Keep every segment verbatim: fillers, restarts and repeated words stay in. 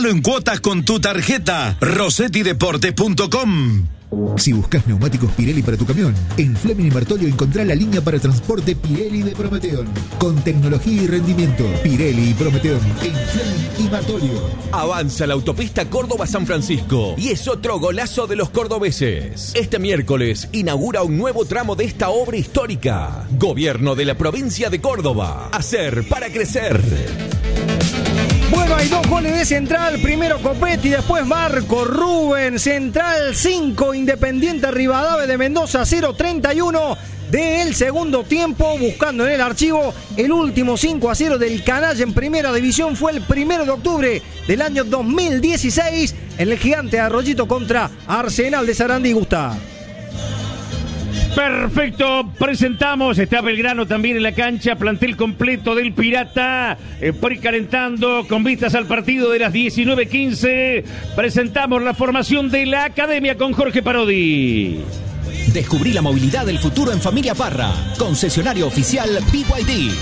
en cuotas con tu tarjeta rossetti deportes punto com. Si buscas neumáticos Pirelli para tu camión, en Fleming y Martolio encontrá la línea para transporte Pirelli de Prometeon. Con tecnología y rendimiento, Pirelli y Prometeon en Fleming y Martolio. Avanza la autopista Córdoba-San Francisco y es otro golazo de los cordobeses. Este miércoles inaugura un nuevo tramo de esta obra histórica. Gobierno de la provincia de Córdoba. Hacer para crecer. Bueno, hay dos goles de Central, primero Copetti, después Marco Rubén. Central cinco, Independiente Rivadavia de Mendoza cero, treinta y uno del segundo tiempo. Buscando en el archivo el último cinco a cero del Canalla en primera división fue el primero de octubre del año dos mil dieciséis en el Gigante Arroyito contra Arsenal de Sarandí. Gusta. Perfecto, presentamos, está Belgrano también en la cancha, plantel completo del Pirata, eh, precalentando con vistas al partido de las diecinueve quince. Presentamos la formación de la Academia con Jorge Parodi. Descubrí la movilidad del futuro en Familia Parra, concesionario oficial B Y D.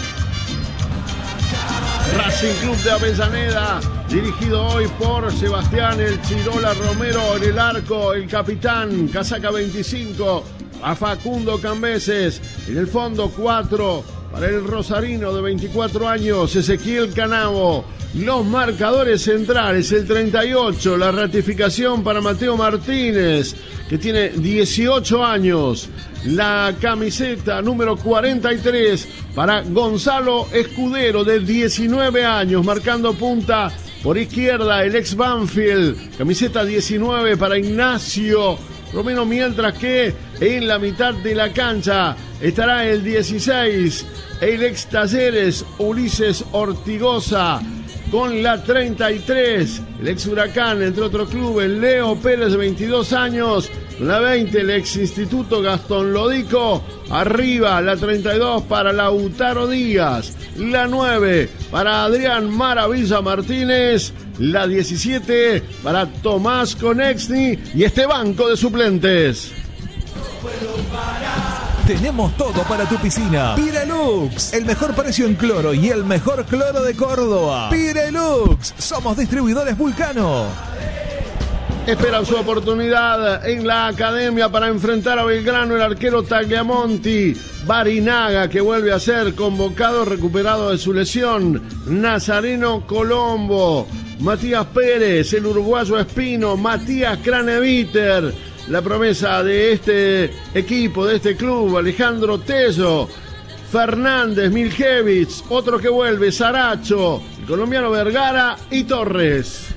Racing Club de Avellaneda, dirigido hoy por Sebastián El Chirola Romero en el arco, el capitán, casaca veinticinco, a Facundo Cambeses, en el fondo cuatro para el rosarino de veinticuatro años, Ezequiel Canavo. Los marcadores centrales, el treinta y ocho, la ratificación para Mateo Martínez, que tiene dieciocho años. La camiseta número cuarenta y tres para Gonzalo Escudero, de diecinueve años, marcando punta por izquierda el ex Banfield. Camiseta diecinueve para Ignacio Romero, mientras que en la mitad de la cancha estará el dieciséis, el ex Talleres, Ulises Ortigosa. Con la treinta y tres, el ex Huracán, entre otros clubes, Leo Pérez, de veintidós años. La veinte, el ex Instituto, Gastón Lodico. Arriba, la treinta y dos para Lautaro Díaz. La nueve para Adrián Maravilla Martínez. La diecisiete para Tomás Conexni. Y este banco de suplentes. Tenemos todo para tu piscina. Pirelux, el mejor precio en cloro y el mejor cloro de Córdoba. Pirelux, somos distribuidores Vulcano. Esperan su oportunidad en la Academia para enfrentar a Belgrano el arquero Tagliamonti. Barinaga, que vuelve a ser convocado, recuperado de su lesión. Nazareno Colombo. Matías Pérez, el uruguayo Espino. Matías Craneviter. La promesa de este equipo, de este club, Alejandro Tello, Fernández, Miljevich, otro que vuelve, Saracho, el colombiano Vergara y Torres.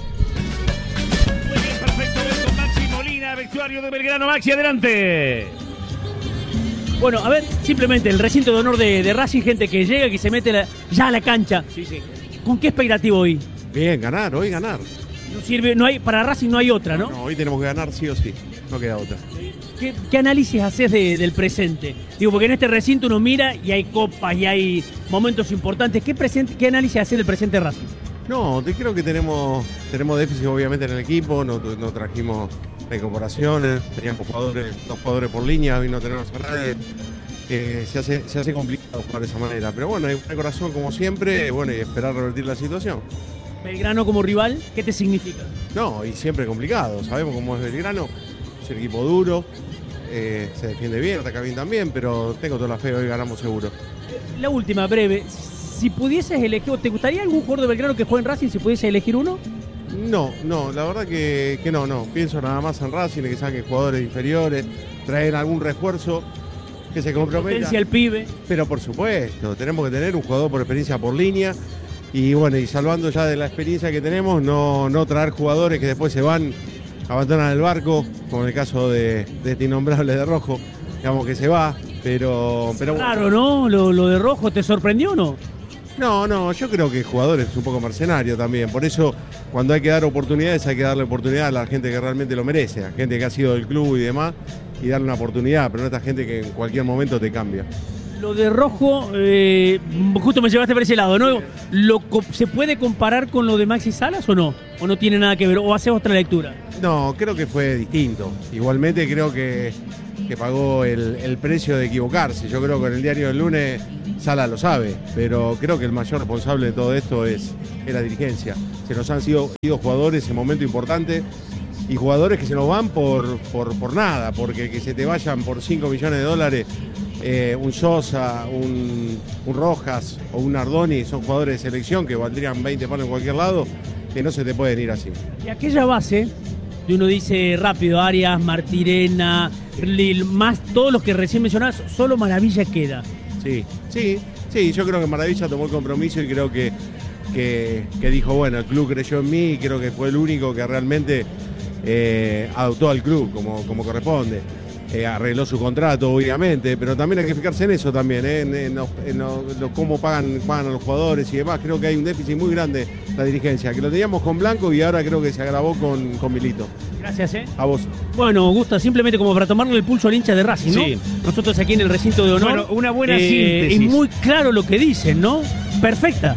Muy bien, perfecto, ven con Maxi Molina, vestuario de Belgrano. Maxi, adelante. Bueno, a ver, simplemente el recinto de honor de, de Racing, gente que llega, que se mete la, ya a la cancha. Sí, sí. ¿Con qué expectativa hoy? Bien, ganar, hoy ganar. No sirve, no hay, para Racing no hay otra, ¿no? No, hoy tenemos que ganar sí o sí, no queda otra. ¿Qué, qué análisis haces de, del presente? Digo, porque en este recinto uno mira y hay copas y hay momentos importantes. ¿Qué, presente, qué análisis haces del presente de Racing? No, te creo que tenemos tenemos déficit obviamente en el equipo, no, no trajimos reincorporaciones, teníamos jugadores, dos jugadores por línea y no tenemos a nadie. Eh, se, hace, se hace complicado jugar de esa manera, pero bueno, hay un corazón como siempre, bueno, y esperar revertir la situación. Belgrano como rival, ¿qué te significa? No, y siempre complicado, sabemos cómo es Belgrano, es un equipo duro, eh, se defiende bien, ataca bien también, pero tengo toda la fe, hoy ganamos seguro. La última, breve, si pudieses elegir, ¿te gustaría algún jugador de Belgrano que juegue en Racing si pudieses elegir uno? No, no, la verdad que, que no, no, pienso nada más en Racing, que saquen jugadores inferiores, traer algún refuerzo que se comprometa. Potencia el pibe. Pero por supuesto, tenemos que tener un jugador por experiencia por línea. Y bueno, y salvando ya de la experiencia que tenemos, no, no traer jugadores que después se van, abandonan el barco, como en el caso de, de este innombrable de Rojo, digamos que se va, pero... pero claro, ¿no? Lo, lo de Rojo, ¿te sorprendió o no? No, no, yo creo que el jugador es un poco mercenario también, por eso cuando hay que dar oportunidades hay que darle oportunidad a la gente que realmente lo merece, a gente que ha sido del club y demás, y darle una oportunidad, pero no a esta gente que en cualquier momento te cambia. Lo de Rojo, eh, justo me llevaste por ese lado, ¿no? ¿Lo, ¿Se puede comparar con lo de Maxi Salas o no? ¿O no tiene nada que ver? ¿O haces otra lectura? No, creo que fue distinto. Igualmente creo que, que pagó el, el precio de equivocarse. Yo creo que en el diario del lunes Salas lo sabe, pero creo que el mayor responsable de todo esto es, es la dirigencia. se nos han sido ido jugadores en momento importante y jugadores que se nos van por, por, por nada, porque que se te vayan por cinco millones de dólares, eh, un Sosa, un, un Rojas o un Nardoni, son jugadores de selección que valdrían veinte palos en cualquier lado, que no se te pueden ir así. Y aquella base, y uno dice rápido, Arias, Martirena, Lil, más todos los que recién mencionás, solo Maravilla queda. Sí, sí, sí, yo creo que Maravilla tomó el compromiso y creo que, que, que dijo, bueno, el club creyó en mí y creo que fue el único que realmente eh, adoptó al club como, como corresponde. Eh, arregló su contrato, obviamente, pero también hay que fijarse en eso también, ¿eh? en, en, lo, en lo, lo, cómo pagan, pagan a los jugadores y demás. Creo que hay un déficit muy grande la dirigencia, que lo teníamos con Blanco y ahora creo que se agravó con, con Milito. Gracias, ¿eh? A vos. Bueno, Gusta, simplemente como para tomarle el pulso al hincha de Racing, ¿no? Sí. Nosotros aquí en el recinto de honor. Bueno, una buena eh, síntesis. Y muy claro lo que dicen, ¿no? Perfecta.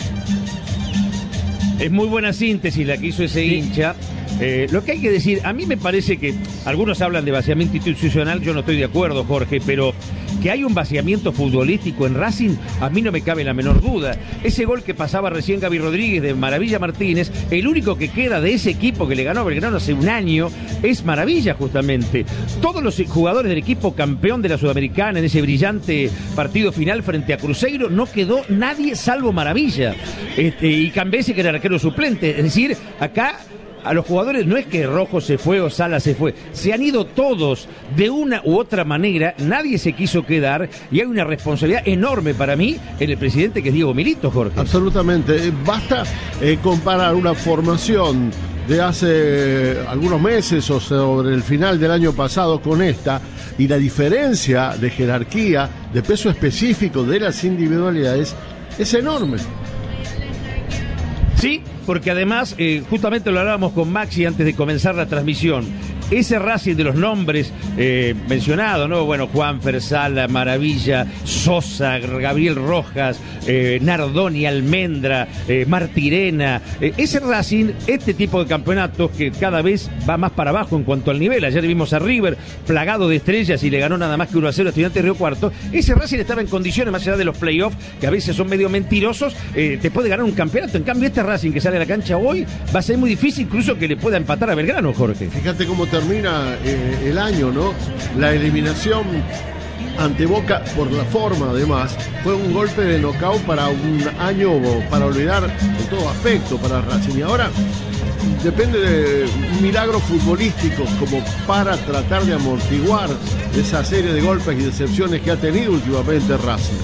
Es muy buena síntesis la que hizo ese Sí. hincha. Eh, lo que hay que decir, a mí me parece que algunos hablan de vaciamiento institucional, yo no estoy de acuerdo, Jorge, pero que hay un vaciamiento futbolístico en Racing, a mí no me cabe la menor duda. Ese gol que pasaba recién Gaby Rodríguez de Maravilla Martínez, el único que queda de ese equipo que le ganó a Belgrano hace un año es Maravilla, justamente. Todos los jugadores del equipo campeón de la Sudamericana en ese brillante partido final frente a Cruzeiro, no quedó nadie salvo Maravilla. Este, y Cambese, que era el arquero suplente. Es decir, acá a los jugadores no es que Rojo se fue o Sala se fue, se han ido todos de una u otra manera, nadie se quiso quedar y hay una responsabilidad enorme para mí en el presidente que es Diego Milito, Jorge. Absolutamente, basta eh, comparar una formación de hace algunos meses o sobre el final del año pasado con esta y la diferencia de jerarquía, de peso específico de las individualidades es enorme. Sí, porque además, eh, justamente lo hablábamos con Maxi antes de comenzar la transmisión, ese Racing de los nombres eh, mencionados, ¿no? Bueno, Juanfer, Sala, Maravilla, Sosa, Gabriel Rojas, eh, Nardoni, Almendra, eh, Martirena, eh, ese Racing, este tipo de campeonatos que cada vez va más para abajo en cuanto al nivel. Ayer vimos a River plagado de estrellas y le ganó nada más que uno a cero a Estudiantes de Río Cuarto. Ese Racing estaba en condiciones, más allá de los playoffs, que a veces son medio mentirosos, eh, te puede ganar un campeonato. En cambio, este Racing que sale a la cancha hoy va a ser muy difícil incluso que le pueda empatar a Belgrano, Jorge. Fíjate cómo termina eh, el año, ¿no? La eliminación ante Boca, por la forma además, fue un golpe de knockout para un año para olvidar en todo aspecto para Racing. Y ahora depende de un milagro futbolístico como para tratar de amortiguar esa serie de golpes y decepciones que ha tenido últimamente Racing.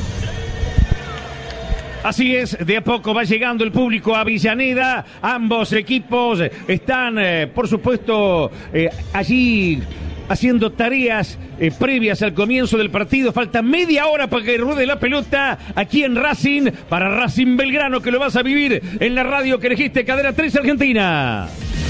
Así es, de a poco va llegando el público a Avellaneda. Ambos equipos están, eh, por supuesto, eh, allí haciendo tareas eh, previas al comienzo del partido. Falta media hora para que ruede la pelota aquí en Racing, para Racing Belgrano, que lo vas a vivir en la radio que elegiste, Cadena tres Argentina.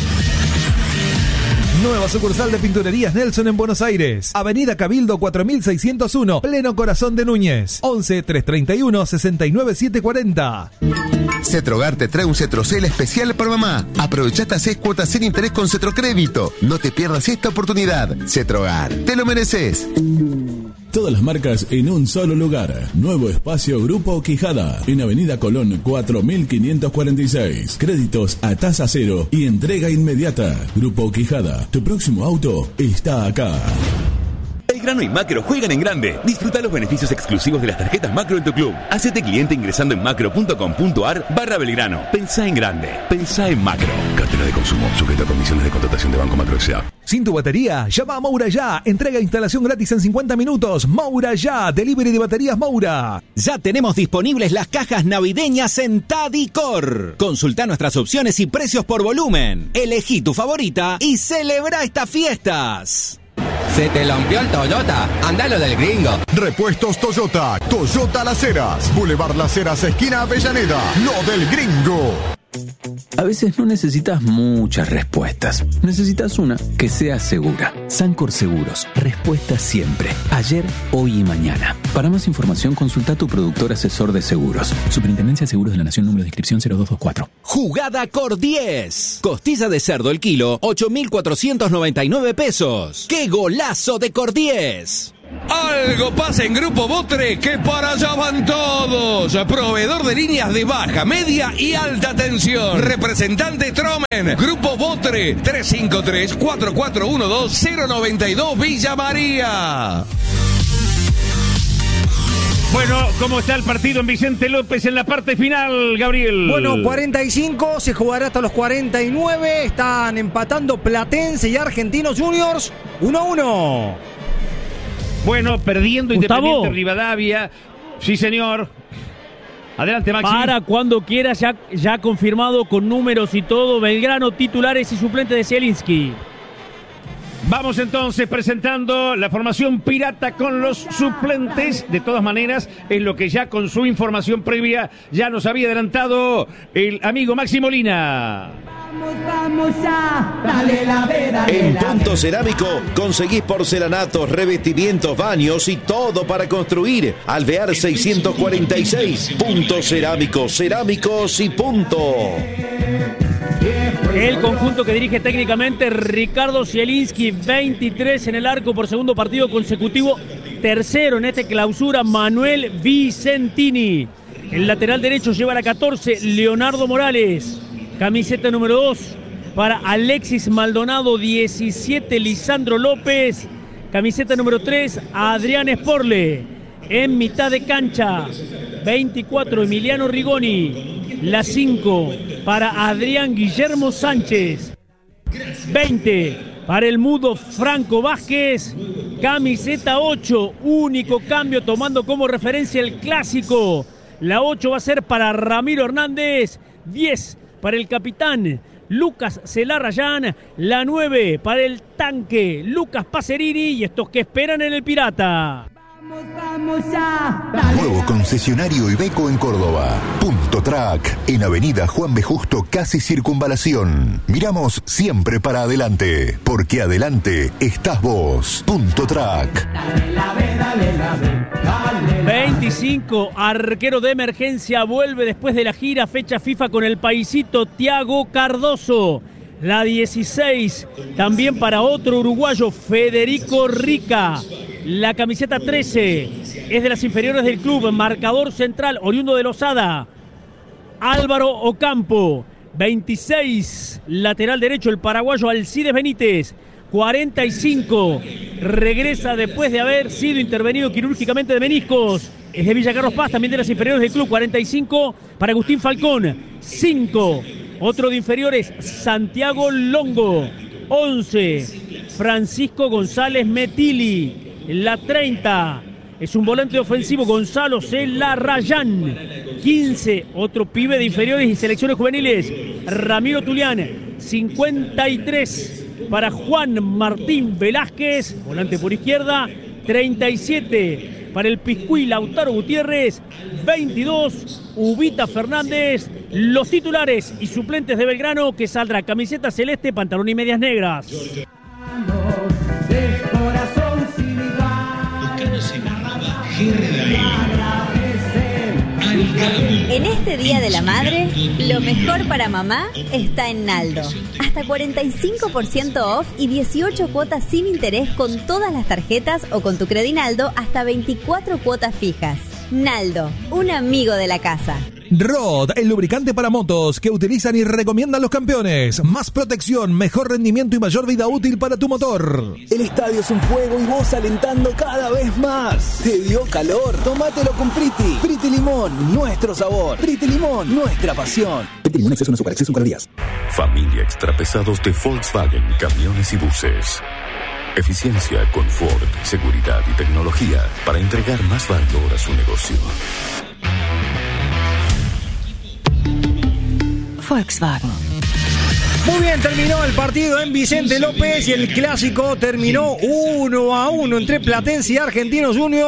Nueva sucursal de Pinturerías Nelson en Buenos Aires. Avenida Cabildo cuatro mil seiscientos uno, pleno corazón de Núñez. once, trescientos treinta y uno, sesenta y nueve, setecientos cuarenta. Cetrogar te trae un Cetrocel especial para mamá. Aprovecha hasta seis cuotas sin interés con Cetrocrédito. No te pierdas esta oportunidad. Cetrogar, te lo mereces. Todas las marcas en un solo lugar. Nuevo espacio Grupo Quijada. En Avenida Colón cuatro mil quinientos cuarenta y seis. Créditos a tasa cero y entrega inmediata. Grupo Quijada. Tu próximo auto está acá. Belgrano y Macro juegan en grande. Disfruta los beneficios exclusivos de las tarjetas Macro en tu club. Hacete cliente ingresando en macro.com.ar barra Belgrano. Pensá en grande. Pensá en Macro. Cartera de consumo. Sujeta a condiciones de contratación de Banco Macro S A. Sin tu batería, llama a Moura Ya. Entrega e instalación gratis en cincuenta minutos. Moura Ya. Delivery de baterías Moura. Ya tenemos disponibles las cajas navideñas en Tadicor. Consulta nuestras opciones y precios por volumen. Elegí tu favorita y celebra estas fiestas. ¿Se te lampió el Toyota? Andalo del Gringo. Repuestos Toyota. Toyota Las Heras. Boulevard Las Heras, esquina Avellaneda. Lo del Gringo. A veces no necesitas muchas respuestas. Necesitas una que sea segura. Sancor Seguros. Respuesta siempre. Ayer, hoy y mañana. Para más información, consulta a tu productor asesor de seguros. Superintendencia de Seguros de la Nación, número de inscripción cero dos dos cuatro. Jugada Cor diez. Costilla de cerdo el kilo, ocho mil cuatrocientos noventa y nueve pesos. ¡Qué golazo de Cor diez! Algo pasa en Grupo Botre que para allá van todos. Proveedor de líneas de baja, media y alta tensión. Representante Tromen. Grupo Botre tres cinco tres, cuatro cuatro uno dos, cero nueve dos Villa María. Bueno, ¿cómo está el partido en Vicente López en la parte final, Gabriel? Bueno, cuarenta y cinco, se jugará hasta los cuarenta y nueve. Están empatando Platense y Argentinos Juniors uno a uno. Bueno, perdiendo Gustavo. Independiente Rivadavia. Sí, señor. Adelante, Maxi. Para cuando quiera, ya, ya confirmado con números y todo. Belgrano, titulares y suplentes de Zielinski. Vamos entonces presentando la formación pirata con los suplentes. De todas maneras, es lo que ya con su información previa ya nos había adelantado el amigo Maxi Molina. Vamos, vamos ya, dale la vera. En Punto Cerámico conseguís porcelanatos, revestimientos, baños y todo para construir. Alvear seiscientos cuarenta y seis. Punto Cerámico, cerámicos y punto. El conjunto que dirige técnicamente Ricardo Zielinski, veintitrés en el arco por segundo partido consecutivo. Tercero en esta clausura, Manuel Vicentini. El lateral derecho lleva la catorce, Leonardo Morales. Camiseta número dos para Alexis Maldonado, diecisiete, Lisandro López. Camiseta número tres, Adrián Esporle. En mitad de cancha, veinticuatro, Emiliano Rigoni. La cinco para Adrián Guillermo Sánchez. veinte para el mudo Franco Vázquez. Camiseta ocho, único cambio tomando como referencia el clásico. La ocho va a ser para Ramiro Hernández. diez para el capitán Lucas Celarrayán. La nueve para el tanque Lucas Pacerini. Y estos que esperan en el Pirata. Vamos, vamos ya, dale. Nuevo concesionario Iveco en Córdoba. Punto Track, en Avenida Juan B. Justo, casi Circunvalación. Miramos siempre para adelante, porque adelante estás vos. Punto Track. Dale la ve, dale la ve, dale la veinticinco, arquero de emergencia, vuelve después de la gira, fecha FIFA con el paisito Thiago Cardoso. La dieciséis, también para otro uruguayo, Federico Rica. La camiseta trece es de las inferiores del club, marcador central, oriundo de Losada, Álvaro Ocampo. veintiséis, lateral derecho, el paraguayo Alcides Benítez. cuarenta y cinco, regresa después de haber sido intervenido quirúrgicamente de meniscos. Es de Villa Carlos Paz, también de las inferiores del club. cuarenta y cinco para Agustín Falcón. cinco, otro de inferiores, Santiago Longo. once, Francisco González Metili. La treinta, es un volante ofensivo, Gonzalo Celarrayán. quince, otro pibe de inferiores y selecciones juveniles, Ramiro Tulián. cincuenta y tres para Juan Martín Velázquez, volante por izquierda. treinta y siete para el Piscuí Lautaro Gutiérrez. veintidós, Ubita Fernández. Los titulares y suplentes de Belgrano, que saldrá camiseta celeste, pantalón y medias negras. de corazón sin igual. En este Día de la Madre, lo mejor para mamá está en Naldo. Hasta cuarenta y cinco por ciento off y dieciocho cuotas sin interés con todas las tarjetas o con tu Credinaldo hasta veinticuatro cuotas fijas. Naldo, un amigo de la casa. Rod, el lubricante para motos que utilizan y recomiendan los campeones. Más protección, mejor rendimiento y mayor vida útil para tu motor. El estadio es un fuego y vos alentando cada vez más. ¿Te dio calor? Tómatelo con Priti. Priti Limón, nuestro sabor. Priti Limón, nuestra pasión. Priti Limón, exceso no supera, exceso en calorías. Familia extrapesados de Volkswagen, camiones y buses. Eficiencia, confort, seguridad y tecnología para entregar más valor a su negocio. Volkswagen. Muy bien, terminó el partido en Vicente López y el clásico terminó uno a uno entre Platense y Argentinos Juniors.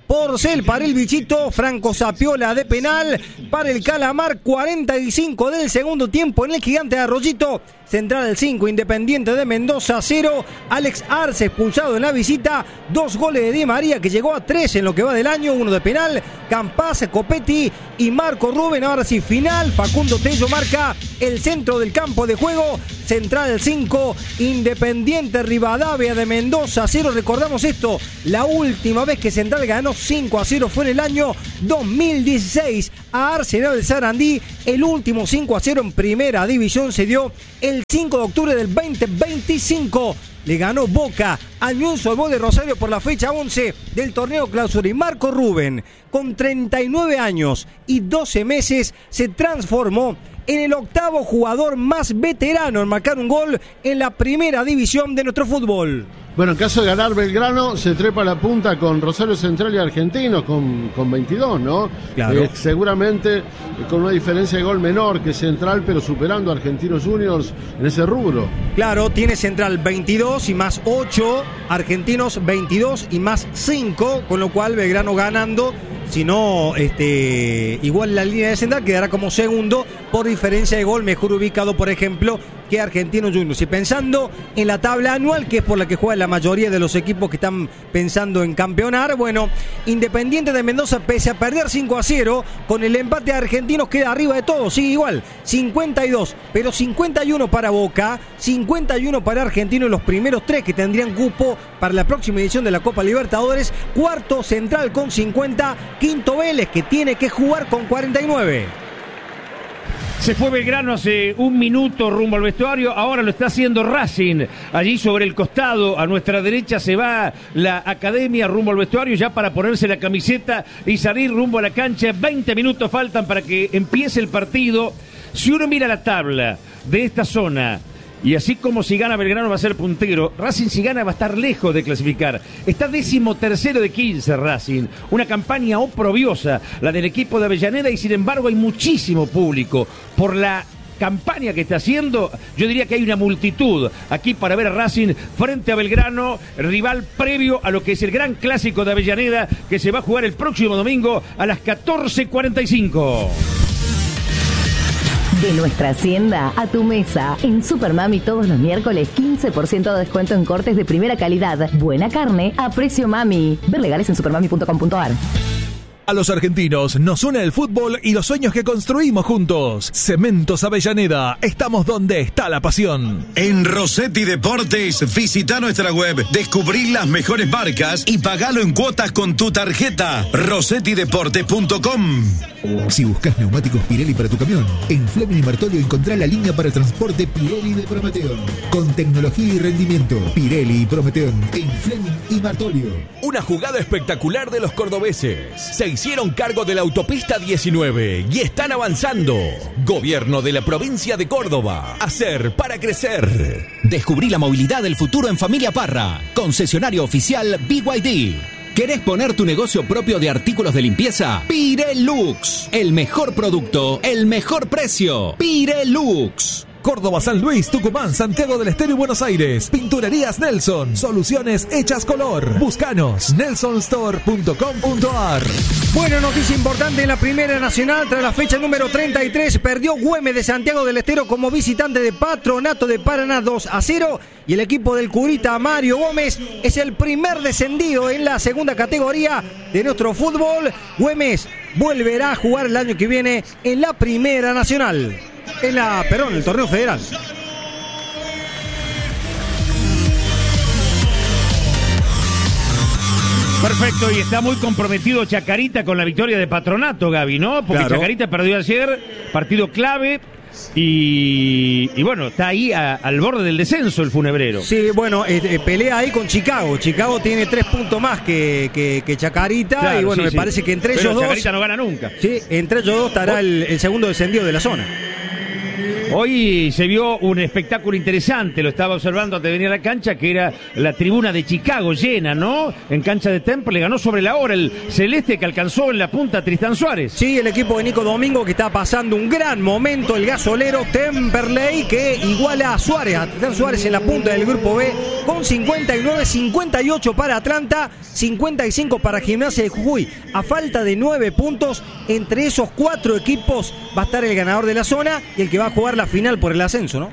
Porcel para el Bichito, Franco Sapiola de penal para el Calamar, cuarenta y cinco del segundo tiempo en el Gigante de Arroyito. Central cinco, Independiente de Mendoza cero. Alex Arce expulsado en la visita. Dos goles de Di María, que llegó a tres en lo que va del año. Uno de penal. Campaz, Copetti y Marco Rubén. Ahora sí, final. Facundo Tello marca el centro del campo de juego. Central cinco, Independiente Rivadavia de Mendoza cero. Recordamos esto, la última vez que Central ganó cinco a cero fue en el año dos mil dieciséis a Arsenal de Sarandí. El último cinco a cero en primera división se dio el cinco de octubre del veinte veinticinco. Le ganó Boca al Newell's Old Boys de Rosario por la fecha once del torneo clausura. Y Marco Rubén, con treinta y nueve años y doce meses, se transformó en el octavo jugador más veterano en marcar un gol en la primera división de nuestro fútbol. Bueno, en caso de ganar Belgrano, se trepa la punta con Rosario Central y Argentinos con, con veintidós, ¿no? Claro. Eh, seguramente eh, con una diferencia de gol menor que Central, pero superando a Argentinos Juniors en ese rubro. Claro, tiene Central veintidós y más ocho, Argentinos veintidós y más cinco, con lo cual Belgrano ganando. Si no, este, igual la línea de Central quedará como segundo por diferencia de gol, mejor ubicado, por ejemplo, que Argentinos Juniors. Y pensando en la tabla anual, que es por la que juega la mayoría de los equipos que están pensando en campeonar, bueno, Independiente de Mendoza, pese a perder cinco a cero, con el empate de Argentinos queda arriba de todos, sigue igual, cincuenta y dos, pero cincuenta y uno para Boca, cincuenta y uno para Argentinos, los primeros tres que tendrían cupo para la próxima edición de la Copa Libertadores. Cuarto Central con cincuenta, quinto Vélez, que tiene que jugar con cuarenta y nueve. Se fue Belgrano hace un minuto rumbo al vestuario, ahora lo está haciendo Racing. Allí sobre el costado, a nuestra derecha, se va la academia rumbo al vestuario ya para ponerse la camiseta y salir rumbo a la cancha. veinte minutos faltan para que empiece el partido. Si uno mira la tabla de esta zona, y así como si gana Belgrano va a ser puntero, Racing si gana va a estar lejos de clasificar. Está décimo tercero de quince Racing. Una campaña oprobiosa la del equipo de Avellaneda, y sin embargo hay muchísimo público. Por la campaña que está haciendo, yo diría que hay una multitud aquí para ver a Racing frente a Belgrano, rival previo a lo que es el gran clásico de Avellaneda, que se va a jugar el próximo domingo a las catorce cuarenta y cinco. De nuestra hacienda a tu mesa. En Supermami todos los miércoles quince por ciento de descuento en cortes de primera calidad. Buena carne a precio mami. Ver legales en supermami punto com punto ar. A los argentinos nos une el fútbol y los sueños que construimos juntos. Cementos Avellaneda, estamos donde está la pasión. En Rossetti Deportes, visita nuestra web, descubrí las mejores marcas y pagalo en cuotas con tu tarjeta. rossetti deportes punto com. Si buscas neumáticos Pirelli para tu camión, en Fleming y Martolio encontrá la línea para el transporte Pirelli de Prometeon. Con tecnología y rendimiento, Pirelli y Prometeon en Fleming y Martolio. Una jugada espectacular de los cordobeses. Se hicieron cargo de la autopista diecinueve y están avanzando. Gobierno de la provincia de Córdoba. Hacer para crecer. Descubrí la movilidad del futuro en Familia Parra. Concesionario oficial B Y D. ¿Querés poner tu negocio propio de artículos de limpieza? Pirelux. El mejor producto, el mejor precio. Pirelux. Córdoba, San Luis, Tucumán, Santiago del Estero y Buenos Aires. Pinturerías Nelson. Soluciones hechas color. Búscanos. nelson store punto com punto ar. Bueno, noticia importante en la Primera Nacional. Tras la fecha número treinta y tres, perdió Güemes de Santiago del Estero como visitante de Patronato de Paraná dos a cero. Y el equipo del curita Mario Gómez es el primer descendido en la segunda categoría de nuestro fútbol. Güemes volverá a jugar el año que viene en la Primera Nacional. En la, perdón, el torneo federal. Perfecto, y está muy comprometido Chacarita con la victoria de Patronato, Gaby, ¿no? Porque claro, Chacarita perdió ayer, partido clave. Y, y bueno, está ahí a, al borde del descenso el funebrero. Sí, bueno, eh, eh, pelea ahí con Chicago. Chicago tiene tres puntos más que, que, que Chacarita. Claro, y bueno, sí, me sí. parece que entre Pero ellos Chacarita dos. no gana nunca. Sí, entre ellos dos estará el, el segundo descendido de la zona. Hoy se vio un espectáculo interesante, lo estaba observando antes de venir a la cancha, que era la tribuna de Chicago llena, ¿no? En cancha de Temple, ganó sobre la hora el celeste que alcanzó en la punta a Tristán Suárez. Sí, el equipo de Nico Domingo que está pasando un gran momento, el gasolero Temperley que iguala a Suárez, a Tristán Suárez en la punta del grupo B con cincuenta y nueve, cincuenta y ocho para Atlanta, cincuenta y cinco para Gimnasia de Jujuy. A falta de nueve puntos, entre esos cuatro equipos va a estar el ganador de la zona y el que va a jugar la final por el ascenso, ¿no?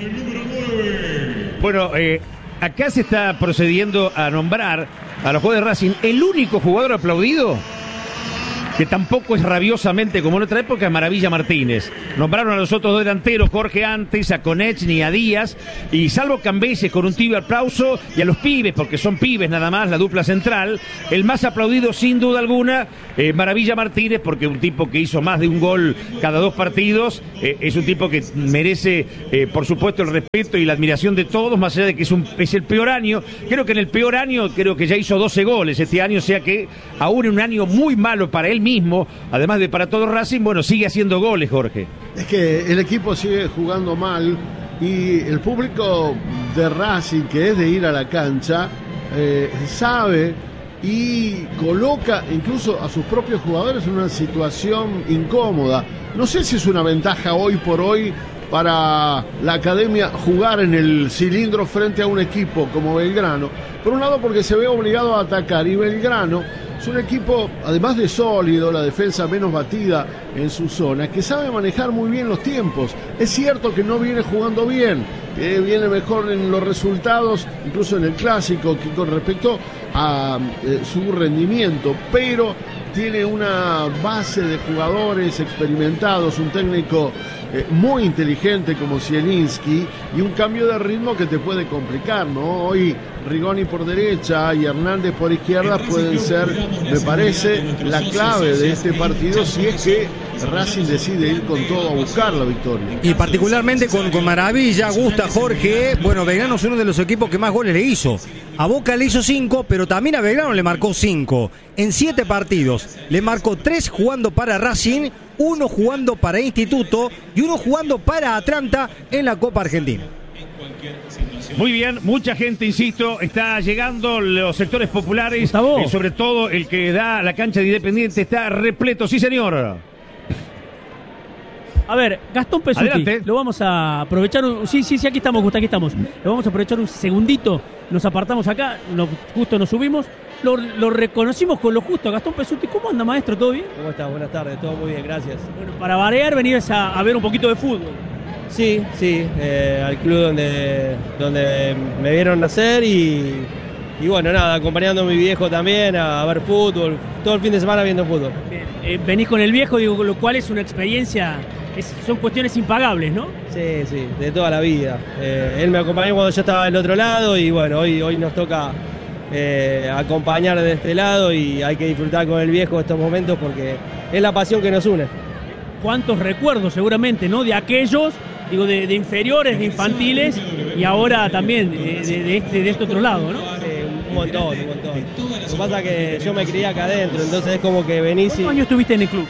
Bueno, eh, acá se está procediendo a nombrar a los jugadores de Racing. El único jugador aplaudido, que tampoco es rabiosamente como en otra época, es Maravilla Martínez. Nombraron a los otros dos delanteros, Jorge antes, a Konechny, a Díaz, y salvo Cambeses con un tibio aplauso, y a los pibes, porque son pibes nada más, la dupla central, el más aplaudido sin duda alguna, eh, Maravilla Martínez, porque un tipo que hizo más de un gol cada dos partidos, eh, es un tipo que merece, eh, por supuesto, el respeto y la admiración de todos, más allá de que es, un, es el peor año. Creo que en el peor año, creo que ya hizo doce goles este año, o sea que aún en un año muy malo para él mismo, además de para todo Racing, bueno, sigue haciendo goles, Jorge. Es que el equipo sigue jugando mal y el público de Racing, que es de ir a la cancha, eh, sabe y coloca incluso a sus propios jugadores en una situación incómoda. No sé si es una ventaja hoy por hoy para la academia jugar en el cilindro frente a un equipo como Belgrano. Por un lado, porque se ve obligado a atacar, y Belgrano es un equipo, además de sólido, la defensa menos batida en su zona, que sabe manejar muy bien los tiempos. Es cierto que no viene jugando bien, que viene mejor en los resultados, incluso en el clásico, que con respecto a eh, su rendimiento, pero tiene una base de jugadores experimentados, un técnico eh, muy inteligente como Zielinski, y un cambio de ritmo que te puede complicar, ¿no? Hoy Rigoni por derecha y Hernández por izquierda pueden ser, me parece, la clave de este partido, si es que Racing decide ir con todo a buscar la victoria. Y particularmente con, con Maravilla, gusta Jorge. Bueno, Belgrano es uno de los equipos que más goles le hizo. A Boca le hizo cinco, pero también a Belgrano le marcó cinco. En siete partidos le marcó tres jugando para Racing, uno jugando para Instituto y uno jugando para Atlanta en la Copa Argentina. Muy bien, mucha gente, insisto, está llegando, los sectores populares, eh, sobre todo el que da la cancha de Independiente, está repleto. Sí, señor. A ver, Gastón Pesuti, adelante. Lo vamos a aprovechar. Un, sí, sí, sí, aquí estamos, Gusta, aquí estamos. Lo vamos a aprovechar un segundito. Nos apartamos acá, nos, justo nos subimos. Lo, lo reconocimos con lo justo. Gastón Pesuti, ¿cómo anda, maestro? ¿Todo bien? ¿Cómo estás? Buenas tardes, todo muy bien, gracias. Bueno, para variar, venís a, a ver un poquito de fútbol. Sí, sí, eh, al club donde, donde me vieron nacer y, y bueno, nada, acompañando a mi viejo también a, a ver fútbol, todo el fin de semana viendo fútbol. Eh, venís con el viejo, digo, lo cual es una experiencia, es, son cuestiones impagables, ¿no? Sí, sí, de toda la vida. Eh, él me acompañó cuando yo estaba del otro lado y bueno, hoy, hoy nos toca eh, acompañar de este lado y hay que disfrutar con el viejo estos momentos porque es la pasión que nos une. ¿Cuántos recuerdos seguramente, ¿no? De aquellos, digo, de, de inferiores, de infantiles y ahora también de, de, de, este, de este otro lado, ¿no? Sí, un montón, un montón. Lo que pasa es que yo me crié acá adentro, entonces es como que venís y... ¿Cuántos años estuviste en el club?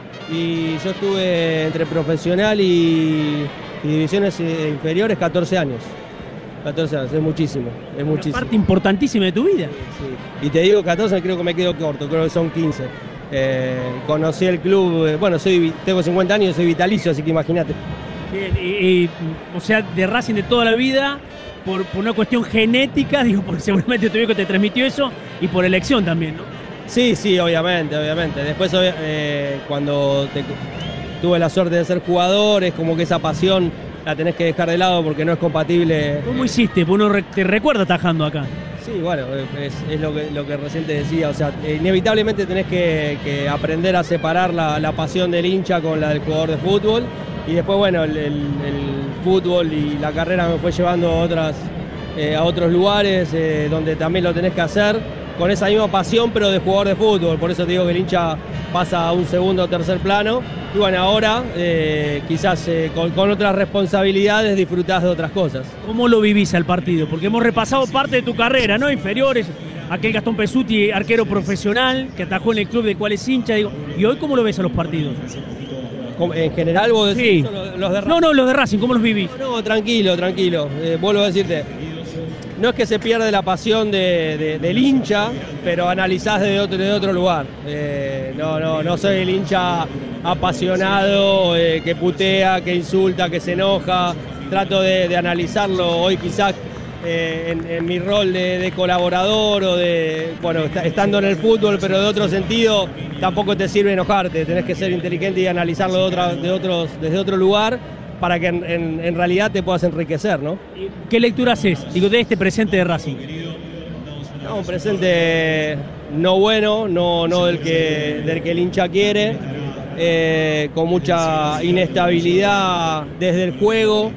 Y yo estuve entre profesional y, y divisiones inferiores catorce años. catorce años, es muchísimo, es muchísimo. Una parte importantísima de tu vida. Sí. Y te digo catorce, creo que me quedo corto, creo que son quince. Eh, conocí el club, eh, bueno, soy tengo cincuenta años, soy vitalicio, así que imagínate. Bien, y, y, o sea, de Racing de toda la vida, por, por una cuestión genética, digo, porque seguramente tu viejo te transmitió eso, y por elección también, ¿no? Sí, sí, obviamente, obviamente. Después, eh, cuando te, tuve la suerte de ser jugador, es como que esa pasión la tenés que dejar de lado porque no es compatible. ¿Cómo hiciste? Porque uno te recuerda atajando acá. Sí, bueno, es, es lo, que, lo que recién te decía, o sea, inevitablemente tenés que, que aprender a separar la, la pasión del hincha con la del jugador de fútbol y después, bueno, el, el, el fútbol y la carrera me fue llevando a, otras, eh, a otros lugares eh, donde también lo tenés que hacer con esa misma pasión pero de jugador de fútbol, por eso te digo que el hincha pasa a un segundo o tercer plano y bueno, ahora eh, quizás eh, con, con otras responsabilidades disfrutás de otras cosas. ¿Cómo lo vivís al partido? Porque hemos repasado parte de tu carrera, ¿no? Inferiores, aquel Gastón Pesuti, arquero profesional, que atajó en el club del cual es hincha, digo, ¿y hoy cómo lo ves a los partidos? En general vos decís, sí. los de Racing. No, no, los de Racing, ¿cómo los vivís? No, tranquilo, tranquilo, eh, vuelvo a decirte. No es que se pierde la pasión de, de, del hincha, pero analizás desde otro, de otro lugar. Eh, no, no, no soy el hincha apasionado, eh, que putea, que insulta, que se enoja. Trato de, de analizarlo hoy quizás eh, en, en mi rol de, de colaborador o de, bueno, est- estando en el fútbol, pero de otro sentido, tampoco te sirve enojarte, tenés que ser inteligente y analizarlo de, otra, de otros, desde otro lugar para que en, en, en realidad te puedas enriquecer, ¿no? ¿Qué lectura haces, digo, de este presente de Racing? No, un presente no bueno, no, no del, que, del que el hincha quiere, eh, con mucha inestabilidad desde el juego,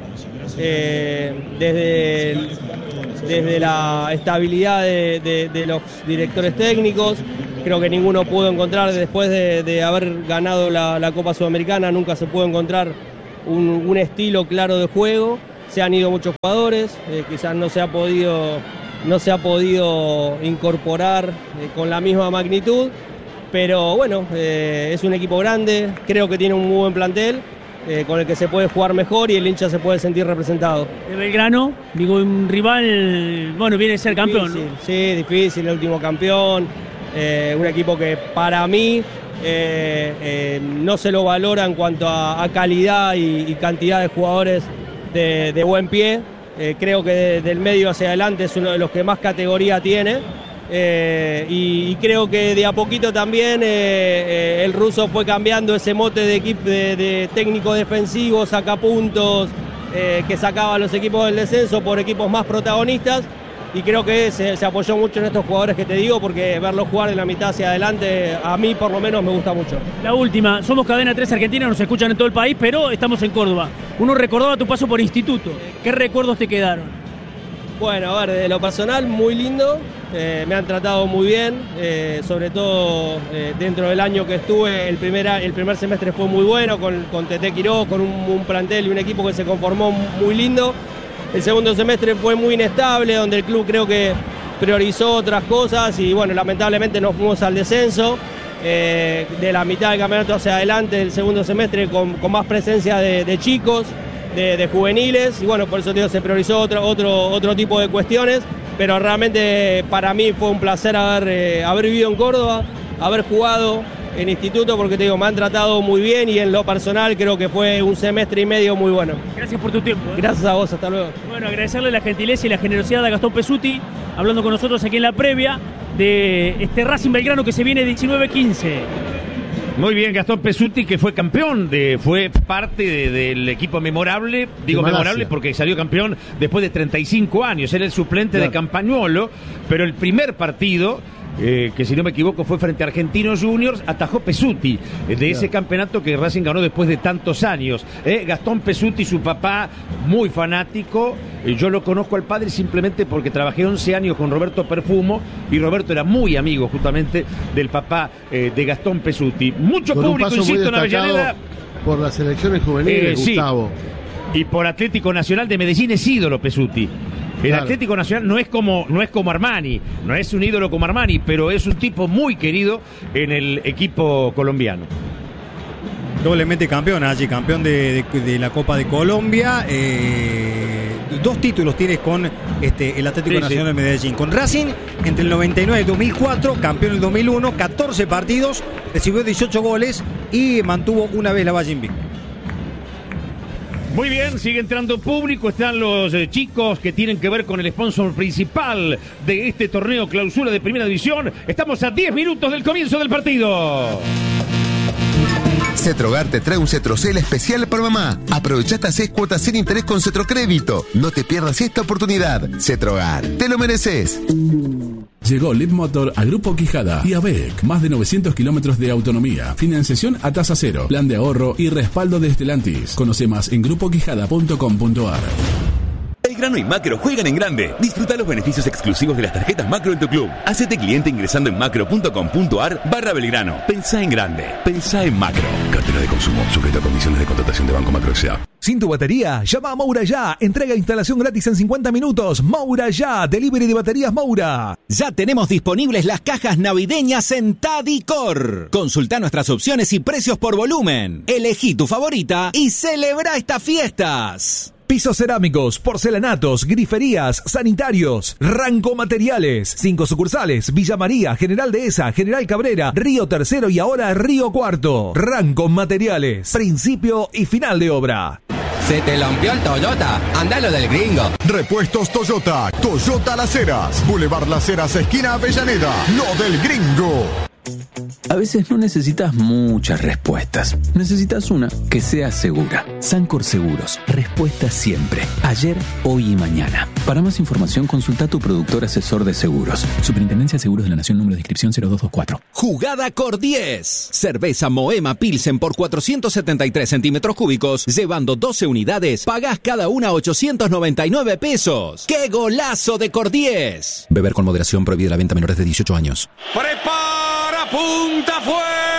eh, desde, el, desde la estabilidad de, de, de los directores técnicos. Creo que ninguno pudo encontrar, después de, de haber ganado la, la Copa Sudamericana, nunca se pudo encontrar un, un estilo claro de juego. Se han ido muchos jugadores, eh, quizás no se ha podido... no se ha podido incorporar eh, con la misma magnitud, pero bueno, eh, es un equipo grande, creo que tiene un muy buen plantel, eh, con el que se puede jugar mejor y el hincha se puede sentir representado. De Belgrano, digo, un rival, bueno, viene a ser campeón, difícil, ¿no? Sí, difícil, el último campeón, eh, un equipo que para mí eh, eh, no se lo valora en cuanto a, a calidad y, y cantidad de jugadores de, de buen pie. Eh, creo que de, del medio hacia adelante es uno de los que más categoría tiene, eh, y, y creo que de a poquito también eh, eh, el ruso fue cambiando ese mote de, equipo, de, de técnico defensivo, sacapuntos, eh, que sacaba a los equipos del descenso por equipos más protagonistas, y creo que se, se apoyó mucho en estos jugadores que te digo, porque verlos jugar de la mitad hacia adelante a mí por lo menos me gusta mucho. La última, somos Cadena tres Argentina, nos escuchan en todo el país, pero estamos en Córdoba. Uno recordaba tu paso por instituto. ¿Qué recuerdos te quedaron? Bueno, a ver, de lo personal, muy lindo. Eh, me han tratado muy bien, eh, sobre todo eh, dentro del año que estuve. El primer, el primer semestre fue muy bueno, con, con Tete Quiroz, con un, un plantel y un equipo que se conformó muy lindo. El segundo semestre fue muy inestable, donde el club creo que priorizó otras cosas y bueno, lamentablemente nos fuimos al descenso. Eh, de la mitad del campeonato hacia adelante, el segundo semestre con, con más presencia de, de chicos, de, de juveniles, y bueno, por eso digo, se priorizó otro, otro, otro tipo de cuestiones, pero realmente para mí fue un placer haber, eh, haber vivido en Córdoba, haber jugado en instituto, porque te digo, me han tratado muy bien y en lo personal creo que fue un semestre y medio muy bueno. Gracias por tu tiempo. ¿eh? Gracias a vos, hasta luego. Bueno, agradecerle la gentileza y la generosidad a Gastón Pesuti, hablando con nosotros aquí en la previa de este Racing Belgrano que se viene diecinueve quince. Muy bien, Gastón Pesuti, que fue campeón, de, fue parte de, del equipo memorable, digo memorable porque salió campeón después de treinta y cinco años, era el suplente claro. de Campañuolo, pero el primer partido, eh, que si no me equivoco fue frente a Argentinos Juniors, atajó Pesuti, eh, de claro. ese campeonato que Racing ganó después de tantos años. Eh, Gastón Pesuti, su papá, muy fanático, eh, yo lo conozco al padre simplemente porque trabajé once años con Roberto Perfumo, y Roberto era muy amigo justamente del papá eh, de Gastón Pesuti. Mucho con público, insisto, en Avellaneda. Por las selecciones juveniles, eh, Gustavo. Sí. Y por Atlético Nacional de Medellín es ídolo Pesuti. El claro. Atlético Nacional no es como no es como Armani, no es un ídolo como Armani, pero es un tipo muy querido en el equipo colombiano. Doblemente campeón allí, campeón de, de, de la Copa de Colombia. Eh, dos títulos tienes con este, el Atlético sí, Nacional sí. de Medellín. Con Racing, entre el noventa y nueve y el dos mil cuatro, campeón en el dos mil uno, catorce partidos, recibió dieciocho goles y mantuvo una vez la valla invicta. Muy bien, sigue entrando público, están los eh, chicos que tienen que ver con el sponsor principal de este torneo clausura de primera división. Estamos a diez minutos del comienzo del partido. Cetrogar te trae un Cetrocel especial para mamá. Aprovecha hasta seis cuotas sin interés con Cetrocrédito. No te pierdas esta oportunidad. Cetrogar, te lo mereces. Llegó Leapmotor a Grupo Quijada y a B E C. Más de novecientos kilómetros de autonomía, financiación a tasa cero, plan de ahorro y respaldo de Stellantis. Conoce más en grupo quijada punto com punto a r. Belgrano y Macro juegan en grande. Disfruta los beneficios exclusivos de las tarjetas Macro en tu club. Hacete cliente ingresando en macro punto com punto a r barra Belgrano. Pensá en grande. Pensá en Macro. Cartera de consumo. Sujeto a condiciones de contratación de Banco Macro S A. Sin tu batería, llama a Moura Ya. Entrega e instalación gratis en cincuenta minutos. Moura Ya. Delivery de baterías Moura. Ya tenemos disponibles las cajas navideñas en Tadicor. Consulta nuestras opciones y precios por volumen. Elegí tu favorita y celebra estas fiestas. Pisos cerámicos, porcelanatos, griferías, sanitarios, Ranco Materiales. Cinco sucursales: Villa María, General Dehesa, General Cabrera, Río Tercero y ahora Río Cuarto. Ranco Materiales. Principio y final de obra. Se te lampió el Toyota. Andalo del Gringo. Repuestos Toyota. Toyota Las Heras. Boulevard Las Heras, esquina Avellaneda. Lo del Gringo. A veces no necesitas muchas respuestas. Necesitas una que sea segura. Sancor Seguros. Respuesta siempre. Ayer, hoy y mañana. Para más información, consulta a tu productor asesor de seguros. Superintendencia de Seguros de la Nación, número de inscripción cero dos dos cuatro. Jugada Cor diez. Cerveza Moema Pilsen por cuatrocientos setenta y tres centímetros cúbicos. Llevando doce unidades, pagás cada una ochocientos noventa y nueve pesos. ¡Qué golazo de Cor diez! Beber con moderación, prohibida la venta a menores de dieciocho años. Prepara, punta, fue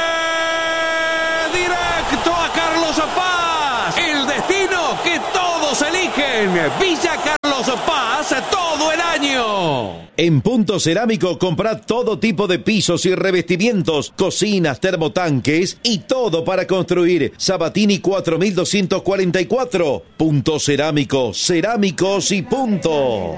directo a Carlos Paz. El destino que todos eligen. Villa Carlos Paz todo el año. En Punto Cerámico comprá todo tipo de pisos y revestimientos, cocinas, termotanques y todo para construir. Sabatini cuatro mil doscientos cuarenta y cuatro. Punto Cerámico, cerámicos y punto.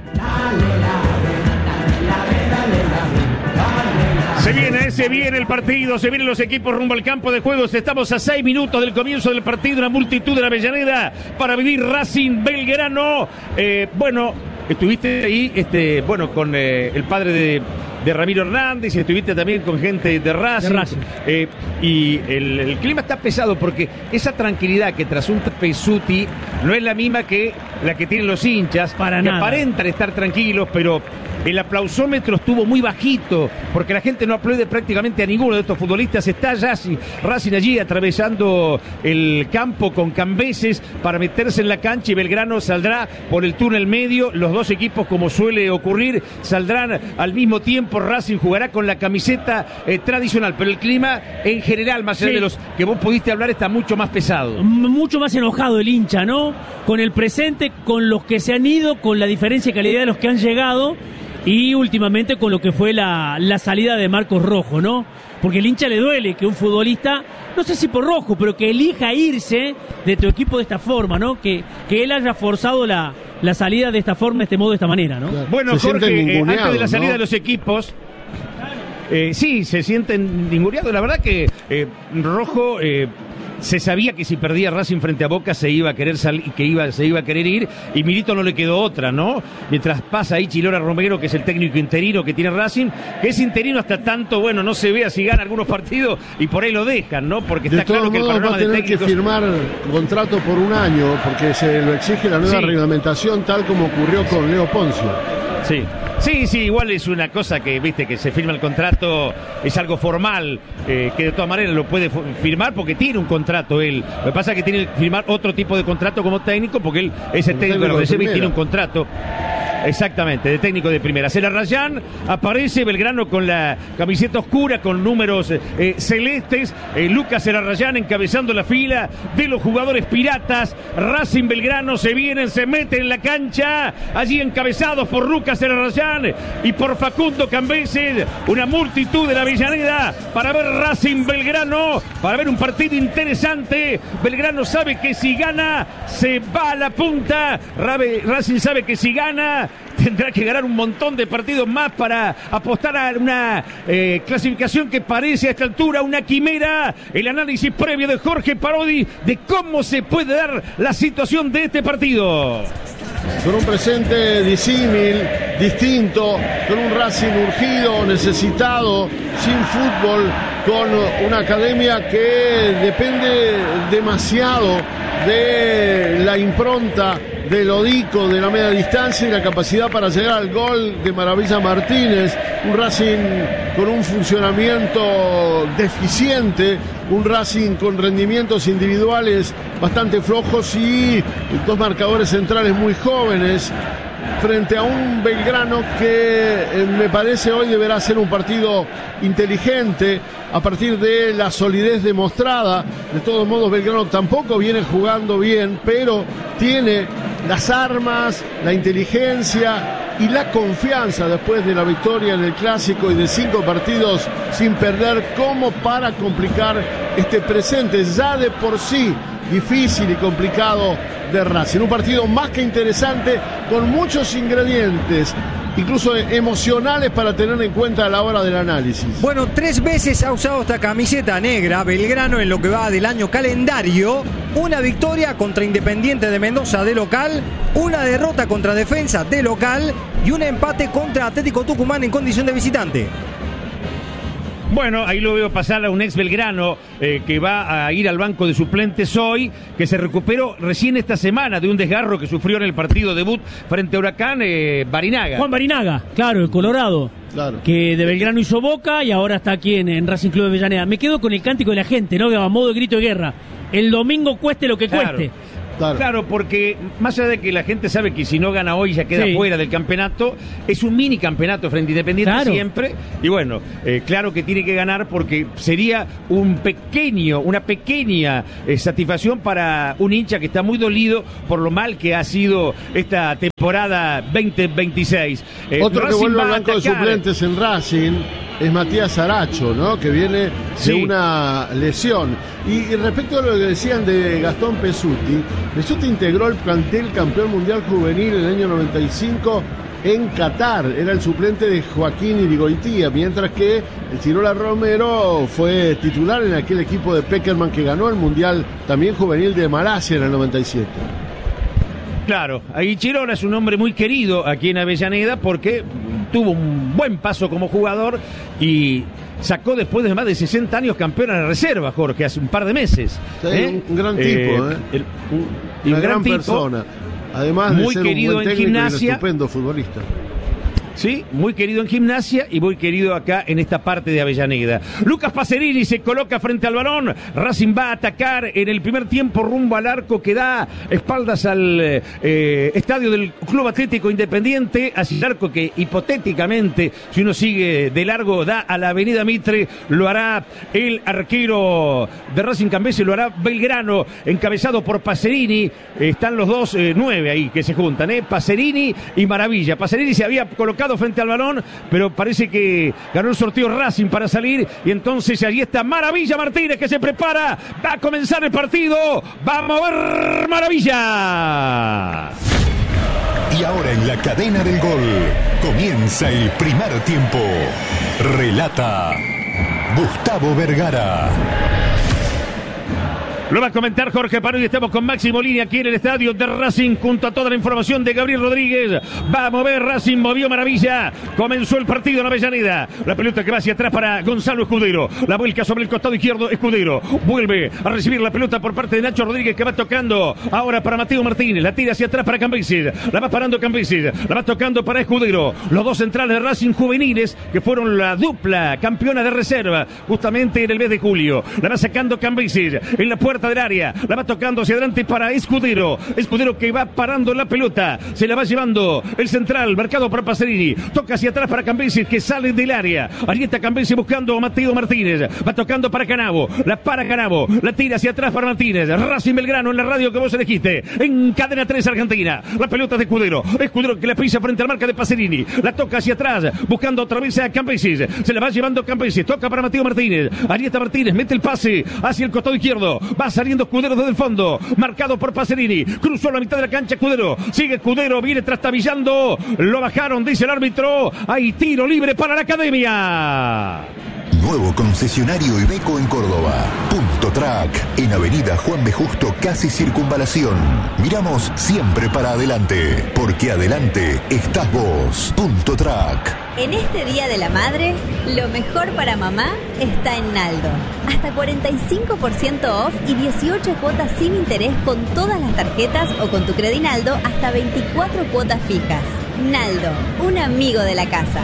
Se viene, se viene el partido, se vienen los equipos rumbo al campo de juegos. Estamos a seis minutos del comienzo del partido, una multitud de la Avellaneda para vivir Racing Belgrano. Eh, bueno, estuviste ahí, este, bueno, con eh, el padre de, de Ramiro Hernández, y estuviste también con gente de Racing. De Racing. Eh, y el, el clima está pesado porque esa tranquilidad que trasunta Pesuti no es la misma que la que tienen los hinchas, para que nada. Aparentan estar tranquilos, pero el aplausómetro estuvo muy bajito porque la gente no aplaude prácticamente a ninguno de estos futbolistas. Está Racing, Racing allí atravesando el campo con Cambeses para meterse en la cancha, y Belgrano saldrá por el túnel medio. Los dos equipos, como suele ocurrir, saldrán al mismo tiempo. Racing jugará con la camiseta eh, tradicional, pero el clima en general, más allá Sí. de los que vos pudiste hablar, está mucho más pesado. M- Mucho más enojado el hincha, ¿no? Con el presente, con los que se han ido, con la diferencia de calidad de los que han llegado, y últimamente con lo que fue la, la salida de Marcos Rojo, ¿no? Porque el hincha le duele que un futbolista, no sé si por Rojo, pero que elija irse de tu equipo de esta forma, ¿no? Que, que él haya forzado la, la salida de esta forma, de este modo, de esta manera, ¿no? Bueno, Jorge, eh, antes de la salida, ¿no?, de los equipos, eh, sí, se sienten ninguneados. La verdad que eh, Rojo eh, se sabía que si perdía Racing frente a Boca se iba a querer salir, que iba, se iba a querer ir, y Milito no le quedó otra, ¿no? Mientras pasa ahí Chilora Romero, que es el técnico interino que tiene Racing, que es interino hasta tanto, bueno, no se vea si gana algunos partidos y por ahí lo dejan, ¿no? Porque está de todos claro que el modos va panorama a de tener técnicos... que firmar contrato por un año porque se lo exige la nueva Sí. reglamentación, tal como ocurrió con Leo Poncio. Sí, sí, sí, igual es una cosa que, viste, que se firma el contrato, es algo formal, eh, que de todas maneras lo puede firmar porque tiene un contrato él. Lo que pasa es que tiene que firmar otro tipo de contrato como técnico, porque él es el Como técnico de la técnico de reserva y tiene primera. un contrato. Exactamente, de técnico de primera. Cela Rayán, aparece Belgrano con la camiseta oscura, con números eh, celestes. Eh, Lucas Celarrayán encabezando la fila de los jugadores piratas. Racing Belgrano se vienen, se meten en la cancha, allí encabezados por Lucas Celarrayán y por Facundo Cambeses. Una multitud de la Avellaneda para ver Racing Belgrano, para ver un partido interesante. Belgrano sabe que si gana se va a la punta. Rabe- Racing sabe que si gana tendrá que ganar un montón de partidos más para apostar a una eh, clasificación que parece a esta altura una quimera. El análisis previo de Jorge Parodi de cómo se puede dar la situación de este partido. Con un presente disímil, distinto, con un Racing urgido, necesitado, sin fútbol, con una academia que depende demasiado de la impronta del Odico, de la media distancia y la capacidad para llegar al gol de Maravilla Martínez. Un Racing con un funcionamiento deficiente, un Racing con rendimientos individuales bastante flojos y dos marcadores centrales muy jóvenes, frente a un Belgrano que eh, me parece hoy deberá ser un partido inteligente a partir de la solidez demostrada. De todos modos, Belgrano tampoco viene jugando bien, pero tiene las armas, la inteligencia y la confianza después de la victoria en el Clásico y de cinco partidos sin perder, como para complicar este presente ya de por sí difícil y complicado de Racing. Un partido más que interesante, con muchos ingredientes incluso emocionales para tener en cuenta a la hora del análisis. Bueno, tres veces ha usado esta camiseta negra Belgrano en lo que va del año calendario. Una victoria contra Independiente de Mendoza de local, una derrota contra Defensa de local y un empate contra Atlético Tucumán en condición de visitante. Bueno, ahí lo veo pasar a un ex Belgrano eh, que va a ir al banco de suplentes hoy, que se recuperó recién esta semana de un desgarro que sufrió en el partido debut frente a Huracán, eh, Barinaga. Juan Barinaga, claro, el Colorado. Claro. Que de Belgrano hizo Boca y ahora está aquí en, en Racing Club de Avellaneda. Me quedo con el cántico de la gente, ¿no? A modo de grito de guerra. El domingo cueste lo que Claro. cueste. Claro. Claro, porque más allá de que la gente sabe que si no gana hoy ya queda Sí. fuera del campeonato, es un mini campeonato frente a Independiente Claro. siempre. Y bueno, eh, claro que tiene que ganar porque sería un pequeño, una pequeña eh, satisfacción para un hincha que está muy dolido por lo mal que ha sido esta temporada veinte veintiséis. Eh, Otro que Racing vuelve va al a banco de atacar. suplentes en Racing es Matías Aracho, ¿no? Que viene Sí. de una lesión. Y, y respecto a lo que decían de Gastón Pesuti, Pesuti integró el plantel campeón mundial juvenil en el año noventa y cinco en Qatar. Era el suplente de Joaquín Irigoitía, mientras que el Chirola Romero fue titular en aquel equipo de Peckerman que ganó el mundial también juvenil de Malasia en el noventa y siete. Claro, ahí Chirola es un hombre muy querido aquí en Avellaneda porque tuvo un buen paso como jugador y sacó después de más de sesenta años campeón en la reserva, Jorge, hace un par de meses. Sí, ¿eh? un, un gran tipo, Eh, ¿eh? el- una un gran gran tipo, persona. Además de muy ser querido un buen en técnico y un gimnasia. estupendo futbolista. Sí, muy querido en gimnasia y muy querido acá en esta parte de Avellaneda. Lucas Pacerini se coloca frente al balón. Racing va a atacar en el primer tiempo rumbo al arco que da espaldas al eh, estadio del Club Atlético Independiente, hacia el arco que hipotéticamente, si uno sigue de largo, da a la avenida Mitre. Lo hará el arquero de Racing Cambese, lo hará Belgrano, encabezado por Pacerini. Están los dos eh, nueve ahí que se juntan, ¿eh? Pacerini y Maravilla. Pacerini se había colocado frente al balón, pero parece que ganó el sorteo Racing para salir, y entonces allí está Maravilla Martínez que se prepara, va a comenzar el partido, va a mover Maravilla. Y ahora en la cadena del gol comienza el primer tiempo. Relata Gustavo Vergara. Lo va a comentar Jorge Parodi. Estamos con Máximo Línea aquí en el estadio de Racing junto a toda la información de Gabriel Rodríguez. Va a mover Racing, movió Maravilla. Comenzó el partido en Avellaneda. La pelota que va hacia atrás para Gonzalo Escudero. La vuelca sobre el costado izquierdo. Escudero vuelve a recibir la pelota por parte de Nacho Rodríguez, que va tocando ahora para Mateo Martínez. La tira hacia atrás para Cambises. La va parando Cambises. La va tocando para Escudero. Los dos centrales de Racing juveniles que fueron la dupla campeona de reserva justamente en el mes de julio. La va sacando Cambises en la puerta del área, la va tocando hacia adelante para Escudero. Escudero que va parando la pelota, se la va llevando el central, marcado por Pacerini. Toca hacia atrás para Cambises, que sale del área. Ahí está Cambises buscando a Mateo Martínez. Va tocando para Canavo, la para Canavo, la tira hacia atrás para Martínez. Racing Belgrano en la radio que vos elegiste. En cadena tres Argentina. La pelota de Escudero. Escudero que la pisa frente al marca de Pacerini. La toca hacia atrás, buscando otra vez a Cambises. Se la va llevando Cambises. Toca para Mateo Martínez. Ahí está Martínez, mete el pase hacia el costado izquierdo. Va saliendo Escudero desde el fondo, marcado por Pacerini. Cruzó la mitad de la cancha Escudero. Sigue Escudero, viene trastabillando. Lo bajaron, dice el árbitro. Hay tiro libre para la Academia. Nuevo concesionario Iveco en Córdoba. Punto Track, en Avenida Juan B. Justo, casi Circunvalación. Miramos siempre para adelante, porque adelante estás vos. Punto Track. En este Día de la Madre, lo mejor para mamá está en Naldo. Hasta cuarenta y cinco por ciento off y dieciocho cuotas sin interés con todas las tarjetas o con tu Credinaldo hasta veinticuatro cuotas fijas. Naldo, un amigo de la casa.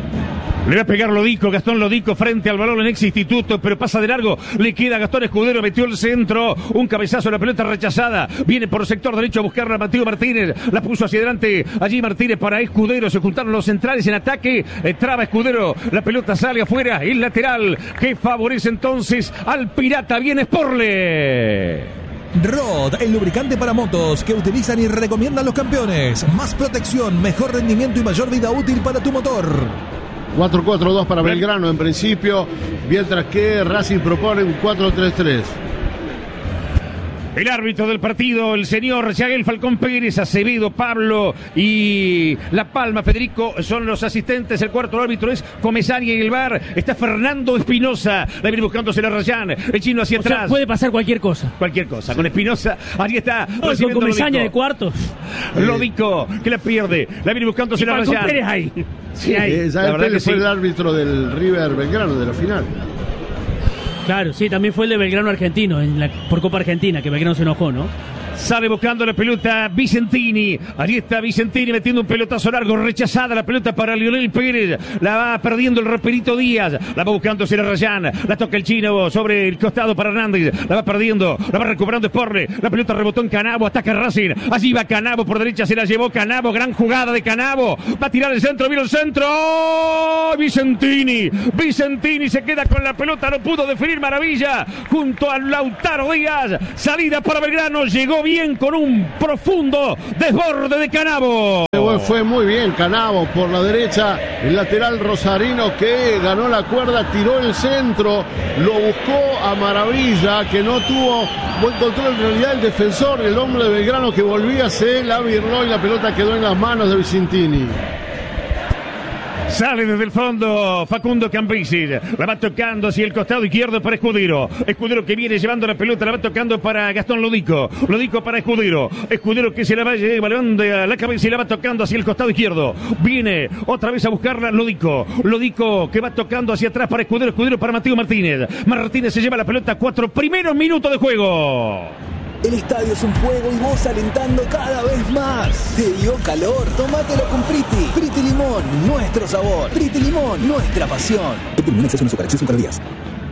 Le va a pegar Lodico, Gastón Lodico frente al balón en ex instituto, pero pasa de largo, le queda Gastón Escudero, metió el centro, un cabezazo, la pelota rechazada, viene por sector derecho a buscarla Mateo Martínez, la puso hacia adelante, allí Martínez para Escudero, se juntaron los centrales en ataque, eh, traba Escudero, la pelota sale afuera, el lateral que favorece entonces al Pirata, viene Sporle. Rod, el lubricante para motos que utilizan y recomiendan los campeones. Más protección, mejor rendimiento y mayor vida útil para tu motor. cuatro cuatro dos para Belgrano en principio, mientras que Racing propone un cuatro tres tres. El árbitro del partido, el señor Yael Falcón Pérez, Acevedo, Pablo y La Palma, Federico, son los asistentes. El cuarto árbitro es Comesaña y el V A R está Fernando Espinosa. La viene buscándose la Rayán, el chino hacia o atrás. Sea, puede pasar cualquier cosa. Cualquier cosa. Con Espinosa, allí está. No, con Comesaña de cuarto. Lodico, que la pierde. La viene buscándose la Rayán. Pérez ahí. Sí, ahí. Eh, la verdad que fue sí. el árbitro del River Belgrano de la final. Claro, sí, también fue el de Belgrano Argentino, en la, por Copa Argentina, que Belgrano se enojó, ¿no? Sale buscando la pelota Vicentini. Allí está Vicentini metiendo un pelotazo largo. Rechazada la pelota para Lionel Pérez. La va perdiendo el Raperito Díaz. La va buscando Cera Rayán. La toca el chino sobre el costado para Hernández. La va perdiendo. La va recuperando Sporle. La pelota rebotó en Canabo. Ataca Racing. Allí va Canabo por derecha. Se la llevó Canabo. Gran jugada de Canabo. Va a tirar el centro. Vino el centro. ¡Oh! Vicentini. Vicentini se queda con la pelota. No pudo definir maravilla. Junto a Lautaro Díaz. Salida para Belgrano. Llegó bien con un profundo desborde de Canabo. Fue muy bien Canabo por la derecha, el lateral rosarino que ganó la cuerda, tiró el centro, lo buscó a maravilla, que no tuvo buen control en realidad el defensor, el hombre de Belgrano que volvía, se la virló y la pelota quedó en las manos de Vicentini. Sale desde el fondo Facundo Cambisis. La va tocando hacia el costado izquierdo para Escudero. Escudero que viene llevando la pelota. La va tocando para Gastón Lodico. Lodico para Escudero. Escudero que se la va llevando a la cabeza y la va tocando hacia el costado izquierdo. Viene otra vez a buscarla Lodico. Lodico que va tocando hacia atrás para Escudero. Escudero para Mateo Martínez. Martínez se lleva la pelota. Cuatro primeros minutos de juego. El estadio es un fuego y vos alentando cada vez más. ¿Te dio calor? Tómatelo con Priti. Priti Limón, nuestro sabor. Priti Limón, nuestra pasión. Priti Limón, exceso en azúcar, exceso en calorías.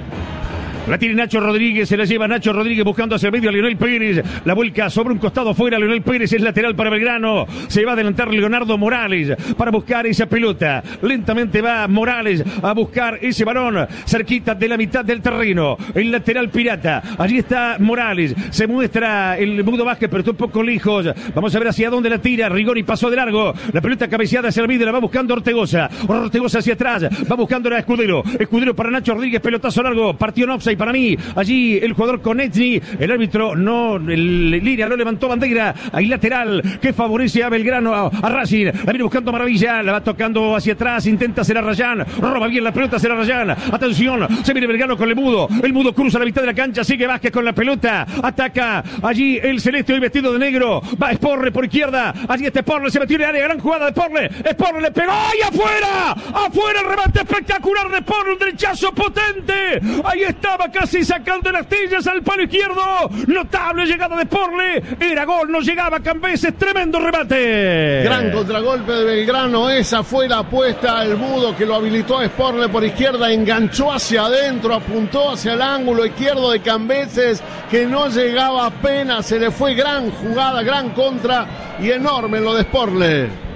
La tiene Nacho Rodríguez, se la lleva Nacho Rodríguez buscando hacia el medio a Lionel Pérez. La vuelca sobre un costado afuera. Lionel Pérez es lateral para Belgrano. Se va a adelantar Leonardo Morales para buscar esa pelota. Lentamente va Morales a buscar ese balón cerquita de la mitad del terreno. El lateral pirata. Allí está Morales. Se muestra el Mudo Vázquez, pero está un poco lejos. Vamos a ver hacia dónde la tira. Rigoni pasó de largo. La pelota cabeceada hacia el medio. La va buscando Ortegoza. Ortegoza hacia atrás. Va buscando a Escudero. Escudero para Nacho Rodríguez. Pelotazo largo. Partió en offside para mí. Allí el jugador Konechny. El árbitro no, el Liria no levantó bandera. Ahí lateral que favorece a Belgrano, a, a Racing. La viene buscando Maravilla. La va tocando hacia atrás. Intenta hacer a Rayán. Roba bien la pelota hacia Rayán. Atención. Se viene Belgrano con el Mudo. El Mudo cruza la mitad de la cancha. Sigue Vázquez con la pelota. Ataca allí el celeste hoy vestido de negro. Va Sporle por izquierda. Allí está Sporle. Se metió en el área. Gran jugada de Sporle. Sporle le pegó. ¡Y afuera! ¡Afuera! El remate espectacular de Sporle. Un derechazo potente. Ahí estaba casi sacando las tillas al palo izquierdo. Notable llegada de Sporle. Era gol, no llegaba Cambeses. Tremendo remate. Gran contragolpe de Belgrano. Esa fue la apuesta. El Mudo que lo habilitó a Sporle por izquierda. Enganchó hacia adentro. Apuntó hacia el ángulo izquierdo de Cambeses, que no llegaba apenas. Se le fue gran jugada, gran contra y enorme lo de Sporle.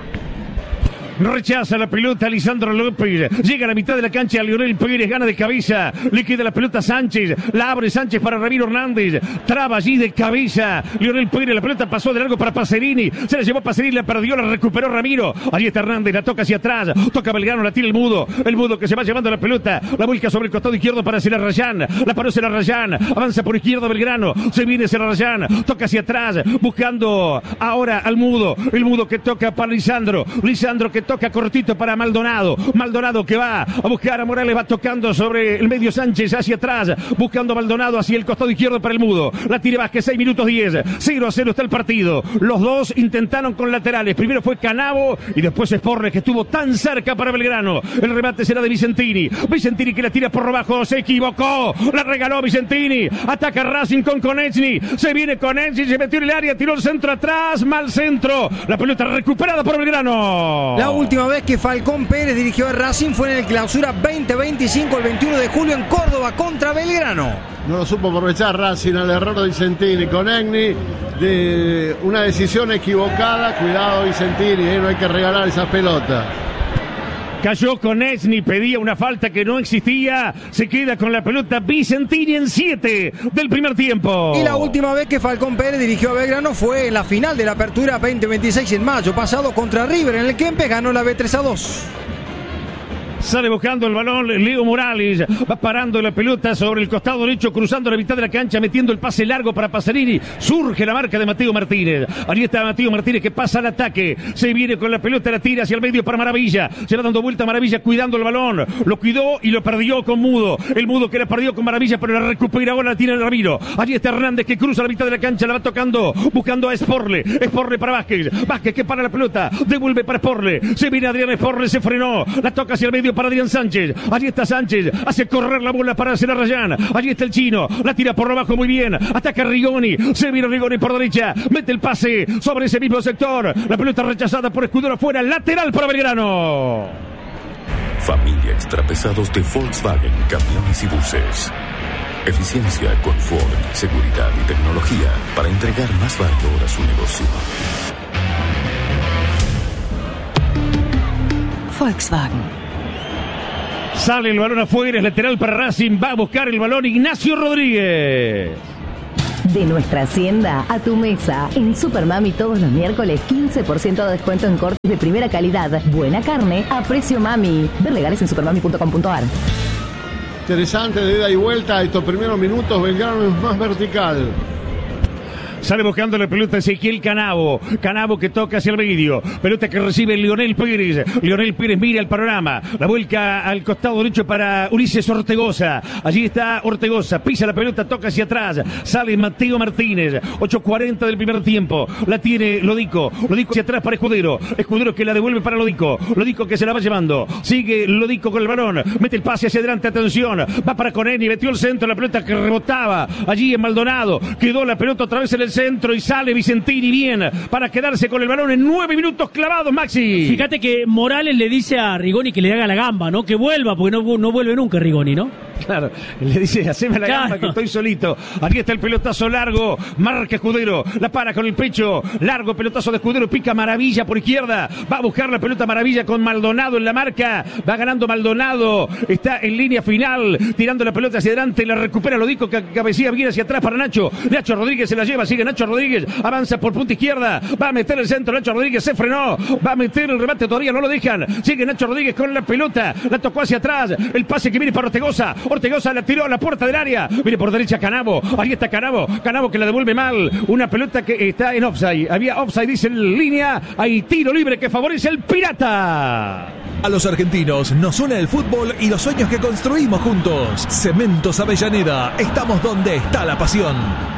Rechaza la pelota Lisandro López. Llega a la mitad de la cancha a Lionel Pérez. Gana de cabeza. Le queda la pelota a Sánchez. La abre Sánchez para Ramiro Hernández. Traba allí de cabeza. Lionel Pérez. La pelota pasó de largo para Pacerini. Se la llevó Pacerini. La perdió. La recuperó Ramiro. Allí está Hernández. La toca hacia atrás. Toca Belgrano. La tira el Mudo. El Mudo que se va llevando la pelota. La vuelca sobre el costado izquierdo para Cera Rayán. La paró Cera Rayán. Avanza por izquierda Belgrano. Se viene Cera Rayán. Toca hacia atrás. Buscando ahora al Mudo. El Mudo que toca para Lisandro. Lisandro que toca cortito para Maldonado. Maldonado que va a buscar a Morales. Va tocando sobre el medio Sánchez hacia atrás. Buscando a Maldonado hacia el costado izquierdo para el Mudo. La tira Vázquez. seis minutos diez. cero a cero está el partido. Los dos intentaron con laterales. Primero fue Canabo y después Sporle, que estuvo tan cerca para Belgrano. El remate será de Vicentini. Vicentini que la tira por abajo. Se equivocó. La regaló Vicentini. Ataca Racing con Konechny. Se viene Konechny. Se metió en el área. Tiró el centro atrás. Mal centro. La pelota recuperada por Belgrano. La última vez que Falcón Pérez dirigió a Racing fue en el Clausura veinte veinticinco, el veintiuno de julio en Córdoba contra Belgrano. No lo supo aprovechar Racing al error de Vicentini. Konechny, de una decisión equivocada. Cuidado Vicentini, eh, no hay que regalar esa pelota. Cayó Konechny, pedía una falta que no existía. Se queda con la pelota Vicentini en siete del primer tiempo. Y la última vez que Falcón Pérez dirigió a Belgrano fue en la final de la Apertura veinte veintiséis en mayo pasado contra River. En el Kempes ganó la B tres a dos. Sale buscando el balón Leo Morales. Va parando la pelota sobre el costado derecho, cruzando la mitad de la cancha, metiendo el pase largo para Pasarini. Surge la marca de Mateo Martínez. Allí está Mateo Martínez que pasa al ataque. Se viene con la pelota, la tira hacia el medio para Maravilla. Se va dando vuelta Maravilla cuidando el balón. Lo cuidó y lo perdió con Mudo. El Mudo que la perdió con Maravilla, pero la recupera ahora, la tiene el Ramiro. Allí está Hernández que cruza la mitad de la cancha, la va tocando, buscando a Sporle. Sporle para Vázquez. Vázquez que para la pelota. Devuelve para Sporle. Se viene Adrián Sporle, se frenó. La toca hacia el medio para Adrián Sánchez. Allí está Sánchez. Hace correr la bola para hacer a Rayán. Allí está el chino. La tira por abajo muy bien. Ataca Rigoni. Se viene Rigoni por derecha. Mete el pase sobre ese mismo sector. La pelota rechazada por Escudero afuera. Lateral para Belgrano. Familia Extrapesados de Volkswagen, camiones y buses. Eficiencia, confort, seguridad y tecnología para entregar más valor a su negocio. Volkswagen. Sale el balón afuera, es lateral para Racing. Va a buscar el balón Ignacio Rodríguez. De nuestra hacienda a tu mesa. En Supermami todos los miércoles quince por ciento de descuento en cortes de primera calidad. Buena carne a precio mami. Ver legales en supermami punto com punto a r. Interesante de ida y vuelta. Estos primeros minutos Belgrano es más vertical. Sale buscando la pelota Ezequiel Canavo. Canavo que toca hacia el medio. Pelota que recibe Lionel Pérez. Lionel Pérez mira el panorama. La vuelca al costado derecho para Ulises Ortegoza. Allí está Ortegoza. Pisa la pelota, toca hacia atrás. Sale Mateo Martínez. ocho cuarenta del primer tiempo. La tiene Lodico. Lodico hacia atrás para Escudero. Escudero que la devuelve para Lodico. Lodico que se la va llevando. Sigue Lodico con el balón. Mete el pase hacia adelante. Atención. Va para Coneni. Metió el centro. La pelota que rebotaba. Allí en Maldonado. Quedó la pelota otra vez en el centro y sale Vicentini bien para quedarse con el balón en nueve minutos clavados, Maxi. Fíjate que Morales le dice a Rigoni que le haga la gamba, ¿no? Que vuelva, porque no, no vuelve nunca Rigoni, ¿no? Claro, le dice, haceme la Claro. gamba que estoy solito. Aquí está el pelotazo largo, marca Escudero, la para con el pecho, largo pelotazo de Escudero, pica Maravilla por izquierda, va a buscar la pelota Maravilla con Maldonado en la marca, va ganando Maldonado, está en línea final, tirando la pelota hacia adelante, la recupera Lodico, que cabecilla bien hacia atrás para Nacho, Nacho Rodríguez se la lleva, sigue Nacho Rodríguez, avanza por punta izquierda, va a meter el centro, Nacho Rodríguez se frenó, va a meter el remate, todavía no lo dejan, sigue Nacho Rodríguez con la pelota, la tocó hacia atrás, el pase que viene para Ortegoza, Ortegoza la tiró a la puerta del área, viene por derecha Canavo, ahí está Canavo, Canavo que la devuelve mal, una pelota que está en offside, había offside, dice en línea, hay tiro libre que favorece el Pirata. A los argentinos nos une el fútbol y los sueños que construimos juntos. Cementos Avellaneda, estamos donde está la pasión.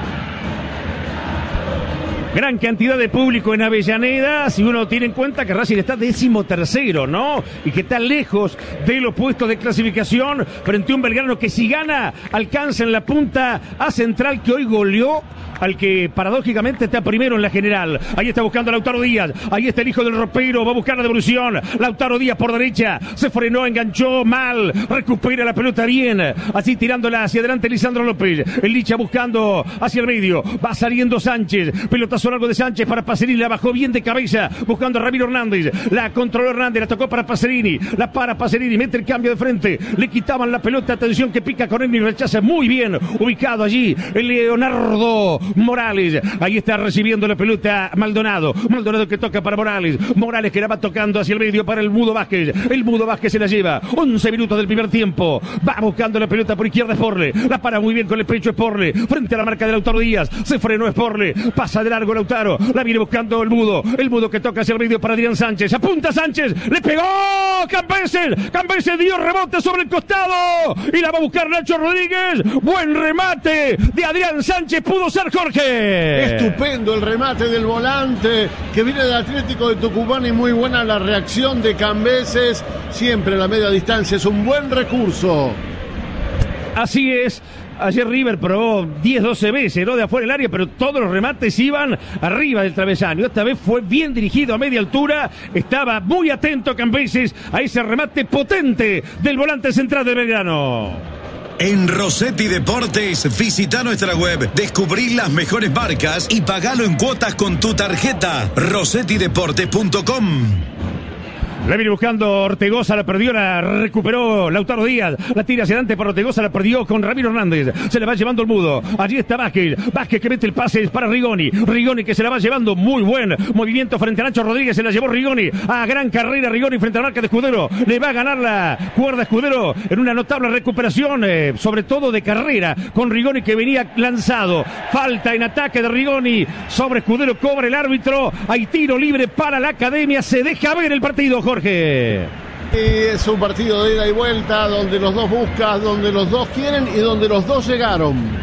Gran cantidad de público en Avellaneda, si uno tiene en cuenta que Racing está décimo tercero, ¿no? Y que está lejos de los puestos de clasificación frente a un Belgrano que si gana alcanza en la punta a Central, que hoy goleó al que paradójicamente está primero en la general. Ahí está buscando a Lautaro Díaz, ahí está el hijo del ropero, va a buscar la devolución. Lautaro Díaz por derecha, se frenó, enganchó mal, recupera la pelota bien, así tirándola hacia adelante Lisandro López. El Licha buscando hacia el medio, va saliendo Sánchez, pelotazo largo de Sánchez para Pacerini, la bajó bien de cabeza, buscando a Ramiro Hernández, la controló Hernández, la tocó para Pacerini, la para Pacerini, mete el cambio de frente, le quitaban la pelota, atención que pica con él y rechaza muy bien, ubicado allí el Leonardo Morales, ahí está recibiendo la pelota Maldonado, Maldonado que toca para Morales, Morales que la va tocando hacia el medio para el Mudo Vázquez, el Mudo Vázquez se la lleva, once minutos del primer tiempo, va buscando la pelota por izquierda Sporle, la para muy bien con el pecho Sporle, frente a la marca de Lautaro Díaz, se frenó Sporle, pasa de largo Lautaro, la viene buscando el Mudo, el Mudo que toca hacia el medio para Adrián Sánchez, apunta Sánchez, le pegó Cambeses, Cambeses dio rebote sobre el costado y la va a buscar Nacho Rodríguez, buen remate de Adrián Sánchez, pudo ser Jorge. Estupendo el remate del volante que viene del Atlético de Tucumán y muy buena la reacción de Cambeses, siempre a la media distancia, es un buen recurso. Así es. Ayer River probó diez doce veces, ¿no? De afuera del área, pero todos los remates iban arriba del travesaño. Esta vez fue bien dirigido a media altura. Estaba muy atento Cambeses a ese remate potente del volante central de Belgrano. En Rossetti Deportes, visita nuestra web, descubrí las mejores marcas y pagalo en cuotas con tu tarjeta. rossetti deportes punto com. La viene buscando Ortegoza, la perdió, la recuperó Lautaro Díaz. La tira hacia adelante para Ortegoza, la perdió con Ramiro Hernández. Se la va llevando el mudo. Allí está Vázquez. Vázquez que mete el pase para Rigoni. Rigoni que se la va llevando. Muy buen movimiento frente a Nacho Rodríguez. Se la llevó Rigoni. A gran carrera Rigoni frente a la marca de Escudero. Le va a ganar la cuerda Escudero en una notable recuperación, eh, sobre todo de carrera, con Rigoni que venía lanzado. Falta en ataque de Rigoni sobre Escudero. Cobra el árbitro. Hay tiro libre para la Academia. Se deja ver el partido, Jorge. Y es un partido de ida y vuelta donde los dos buscan, donde los dos quieren y donde los dos llegaron.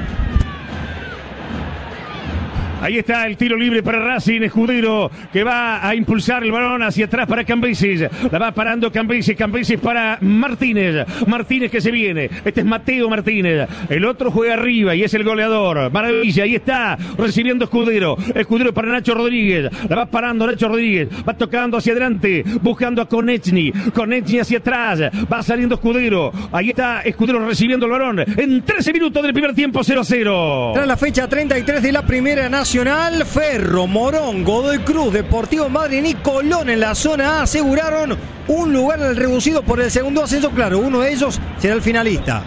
Ahí está el tiro libre para Racing. Escudero que va a impulsar el balón hacia atrás para Cambises. La va parando Cambises. Cambises para Martínez. Martínez que se viene. Este es Mateo Martínez. El otro juega arriba y es el goleador. Maravilla. Ahí está recibiendo Escudero. Escudero para Nacho Rodríguez. La va parando Nacho Rodríguez. Va tocando hacia adelante. Buscando a Konechny. Konechny hacia atrás. Va saliendo Escudero. Ahí está Escudero recibiendo el balón. En trece minutos del primer tiempo, cero a cero. Tras la fecha treinta y tres de la Primera Nacional, Ferro, Morón, Godoy Cruz, Deportivo Madryn y Colón en la zona A aseguraron un lugar en el reducido por el segundo ascenso. Claro, uno de ellos será el finalista.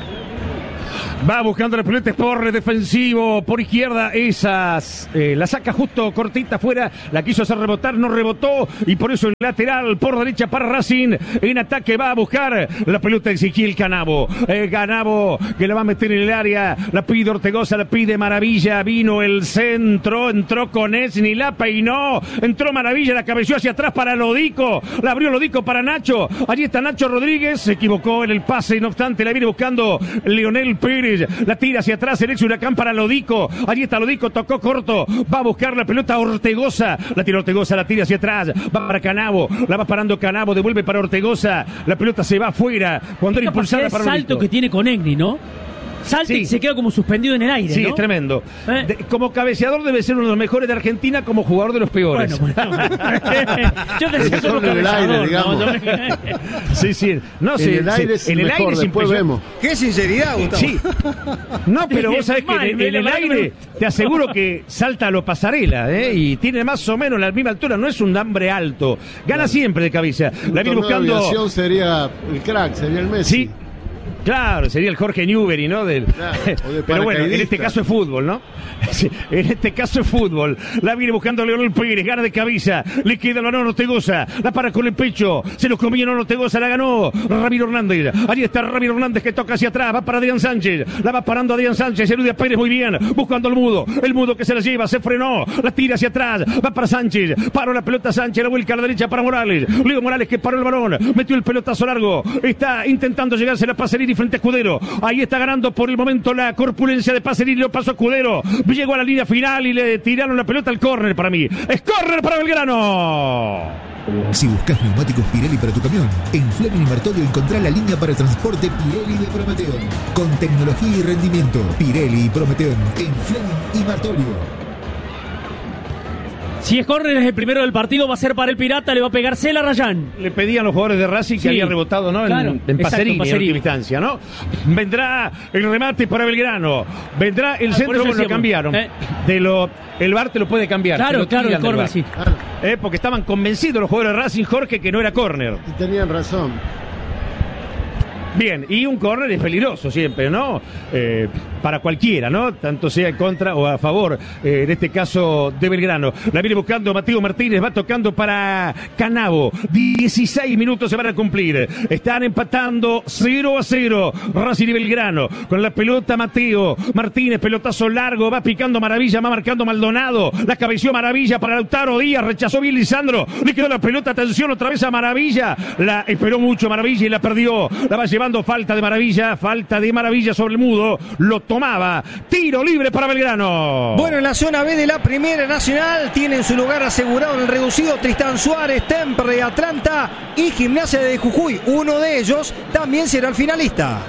Va buscando la pelota por defensivo, por izquierda, esas, eh, la saca justo cortita afuera, la quiso hacer rebotar, no rebotó, y por eso el lateral por derecha para Racing, en ataque va a buscar la pelota de Ezequiel Canabo, eh, Canabo que la va a meter en el área, la pide Ortegoza, la pide Maravilla, vino el centro, entró con Esni, la peinó, entró Maravilla, la cabeció hacia atrás para Lodico, la abrió Lodico para Nacho, allí está Nacho Rodríguez, se equivocó en el pase, no obstante la viene buscando Leonel Pérez. La tira hacia atrás, el ex Huracán para Lodico. Allí está Lodico, tocó corto. Va a buscar la pelota Ortegoza. La tira Ortegoza, la tira hacia atrás. Va para Canabo. La va parando Canabo, devuelve para Ortegoza. La pelota se va afuera. Cuando era impulsada para Lodico. El salto que tiene con Egni, ¿no? Salta sí. Y se queda como suspendido en el aire, sí, ¿no? Es tremendo. ¿Eh? De, como cabeceador debe ser uno de los mejores de Argentina, como jugador de los peores. Bueno, bueno. Yo te decía solo cabeceador, digamos. ¿no? Sí, sí. No, en sí, el aire es, en el mejor, aire es después vemos. Qué sinceridad, Gustavo. Sí. No, pero vos sabés que en, en el aire te aseguro que salta a lo pasarela, ¿eh? Y tiene más o menos la misma altura. No es un hambre alto. Gana claro. Siempre de cabeza. La viene buscando. La aviación sería el crack, sería el Messi. Sí. Claro, sería el Jorge Newbery, ¿no? Del... Claro, de pero bueno, en este caso es fútbol, ¿no? Sí, en este caso es fútbol. La viene buscando Leonel Pérez, gana de cabeza. Le queda la no Ortegoza. La para con el pecho. Se los comió no Ortegoza, la ganó Ramiro Hernández. Allí está Ramiro Hernández que toca hacia atrás. Va para Adrián Sánchez. La va parando Adrián Sánchez. Eludia Pérez muy bien. Buscando al mudo. El mudo que se la lleva. Se frenó. La tira hacia atrás. Va para Sánchez. Paró la pelota Sánchez. La vuelca a la derecha para Morales. Leo Morales que paró el balón. Metió el pelotazo largo. Está intentando llegarse la Pacerini frente a Escudero. Ahí está ganando por el momento la corpulencia de Pacerini. Lo pasó Escudero. Llegó a la línea final y le tiraron la pelota al córner para mí. Es córner para Belgrano. Si buscas neumáticos Pirelli para tu camión, en Fleming y Martorio encontrá la línea para el transporte Pirelli de Prometeón. Con tecnología y rendimiento. Pirelli y Prometeón en Fleming y Martorio. Si es córner, es el primero del partido, va a ser para el Pirata, le va a pegar Cela Rayán. Le pedían los jugadores de Racing que sí. había rebotado, ¿no? Claro, en, en Pacerini, en última instancia, ¿no? Vendrá el remate para Belgrano. Vendrá el ah, centro, bueno, lo cambiaron. Eh. De lo, el V A R te lo puede cambiar. Claro, claro, el córner, sí. Eh, porque estaban convencidos los jugadores de Racing, Jorge, que no era córner. Y tenían razón. Bien, y un córner es peligroso siempre, ¿no? Eh, para cualquiera, ¿no? Tanto sea en contra o a favor, eh, en este caso de Belgrano. La viene buscando Mateo Martínez, va tocando para Canabo. dieciséis minutos se van a cumplir. Están empatando cero a cero. Racing y Belgrano. Con la pelota Mateo Martínez, pelotazo largo, va picando Maravilla, va marcando Maldonado. La cabeció Maravilla para Lautaro Díaz, rechazó bien Lisandro. Le quedó la pelota, atención otra vez a Maravilla. La esperó mucho Maravilla y la perdió. La va llevando falta de Maravilla, falta de Maravilla sobre el mudo, lo tomaba, tiro libre para Belgrano. Bueno, en la zona B de la Primera Nacional tienen su lugar asegurado en el reducido Tristán Suárez, Temperley de Atlanta y Gimnasia de Jujuy. Uno de ellos también será el finalista.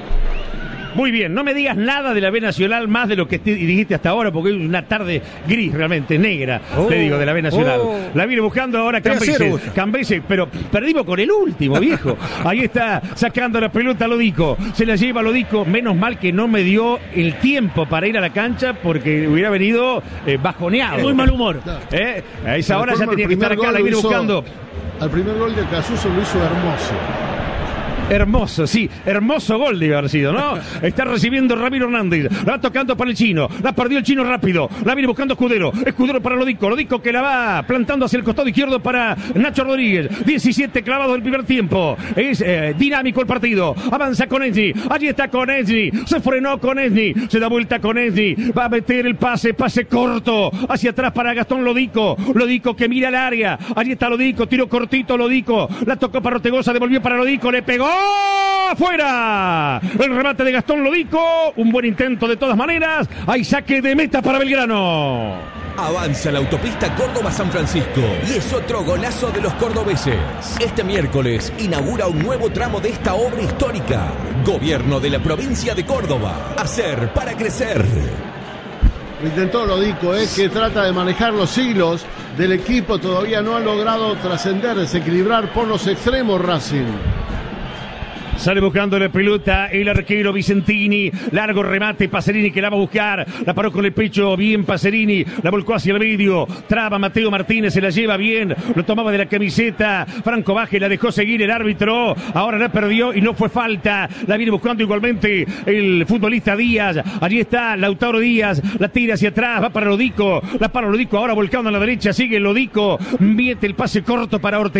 Muy bien, no me digas nada de la B Nacional más de lo que dijiste hasta ahora, porque es una tarde gris realmente, negra, oh, te digo, de la B Nacional. Oh. La viene buscando ahora Cambeses, Cambeses, pero perdimos con el último, viejo. Ahí está sacando la pelota Lodico, se la lleva Lodico, menos mal que no me dio el tiempo para ir a la cancha, porque hubiera venido eh, bajoneado. Muy mal humor. ¿Eh? A esa hora ya tenía que estar acá, la viene buscando. Al primer gol de Casuso lo hizo hermoso. Hermoso, sí, hermoso gol debe haber sido, ¿no? Está recibiendo Ramiro Hernández, la va tocando para el chino, la perdió el chino rápido, la viene buscando Escudero, Escudero para Lodico, Lodico que la va plantando hacia el costado izquierdo para Nacho Rodríguez, diecisiete clavados del primer tiempo, es eh, dinámico el partido, avanza con Esni, allí está con Esni, se frenó con Esni, se da vuelta con Esni, va a meter el pase, pase corto, hacia atrás para Gastón Lodico, Lodico que mira el área, allí está Lodico, tiro cortito Lodico, la tocó para Ortegoza, devolvió para Lodico, le pegó, ¡afuera! El remate de Gastón Lodico, un buen intento de todas maneras, hay saque de meta para Belgrano. Avanza la autopista Córdoba-San Francisco y es otro golazo de los cordobeses. Este miércoles inaugura un nuevo tramo de esta obra histórica. Gobierno de la provincia de Córdoba. Hacer para crecer. Lo intentó Lodico, eh, que trata de manejar los hilos del equipo. Todavía no ha logrado trascender, desequilibrar por los extremos Racing. Sale buscando la pelota el arquero Vicentini. Largo remate, Pacerini que la va a buscar. La paró con el pecho, bien Pacerini. La volcó hacia el medio. Traba Mateo Martínez, se la lleva bien. Lo tomaba de la camiseta. Franco Baje la dejó seguir el árbitro. Ahora la perdió y no fue falta. La viene buscando igualmente el futbolista Díaz. Allí está Lautaro Díaz. La tira hacia atrás, va para Lodico. La para Lodico, ahora volcando a la derecha. Sigue Lodico. Mete el pase corto para Ortega.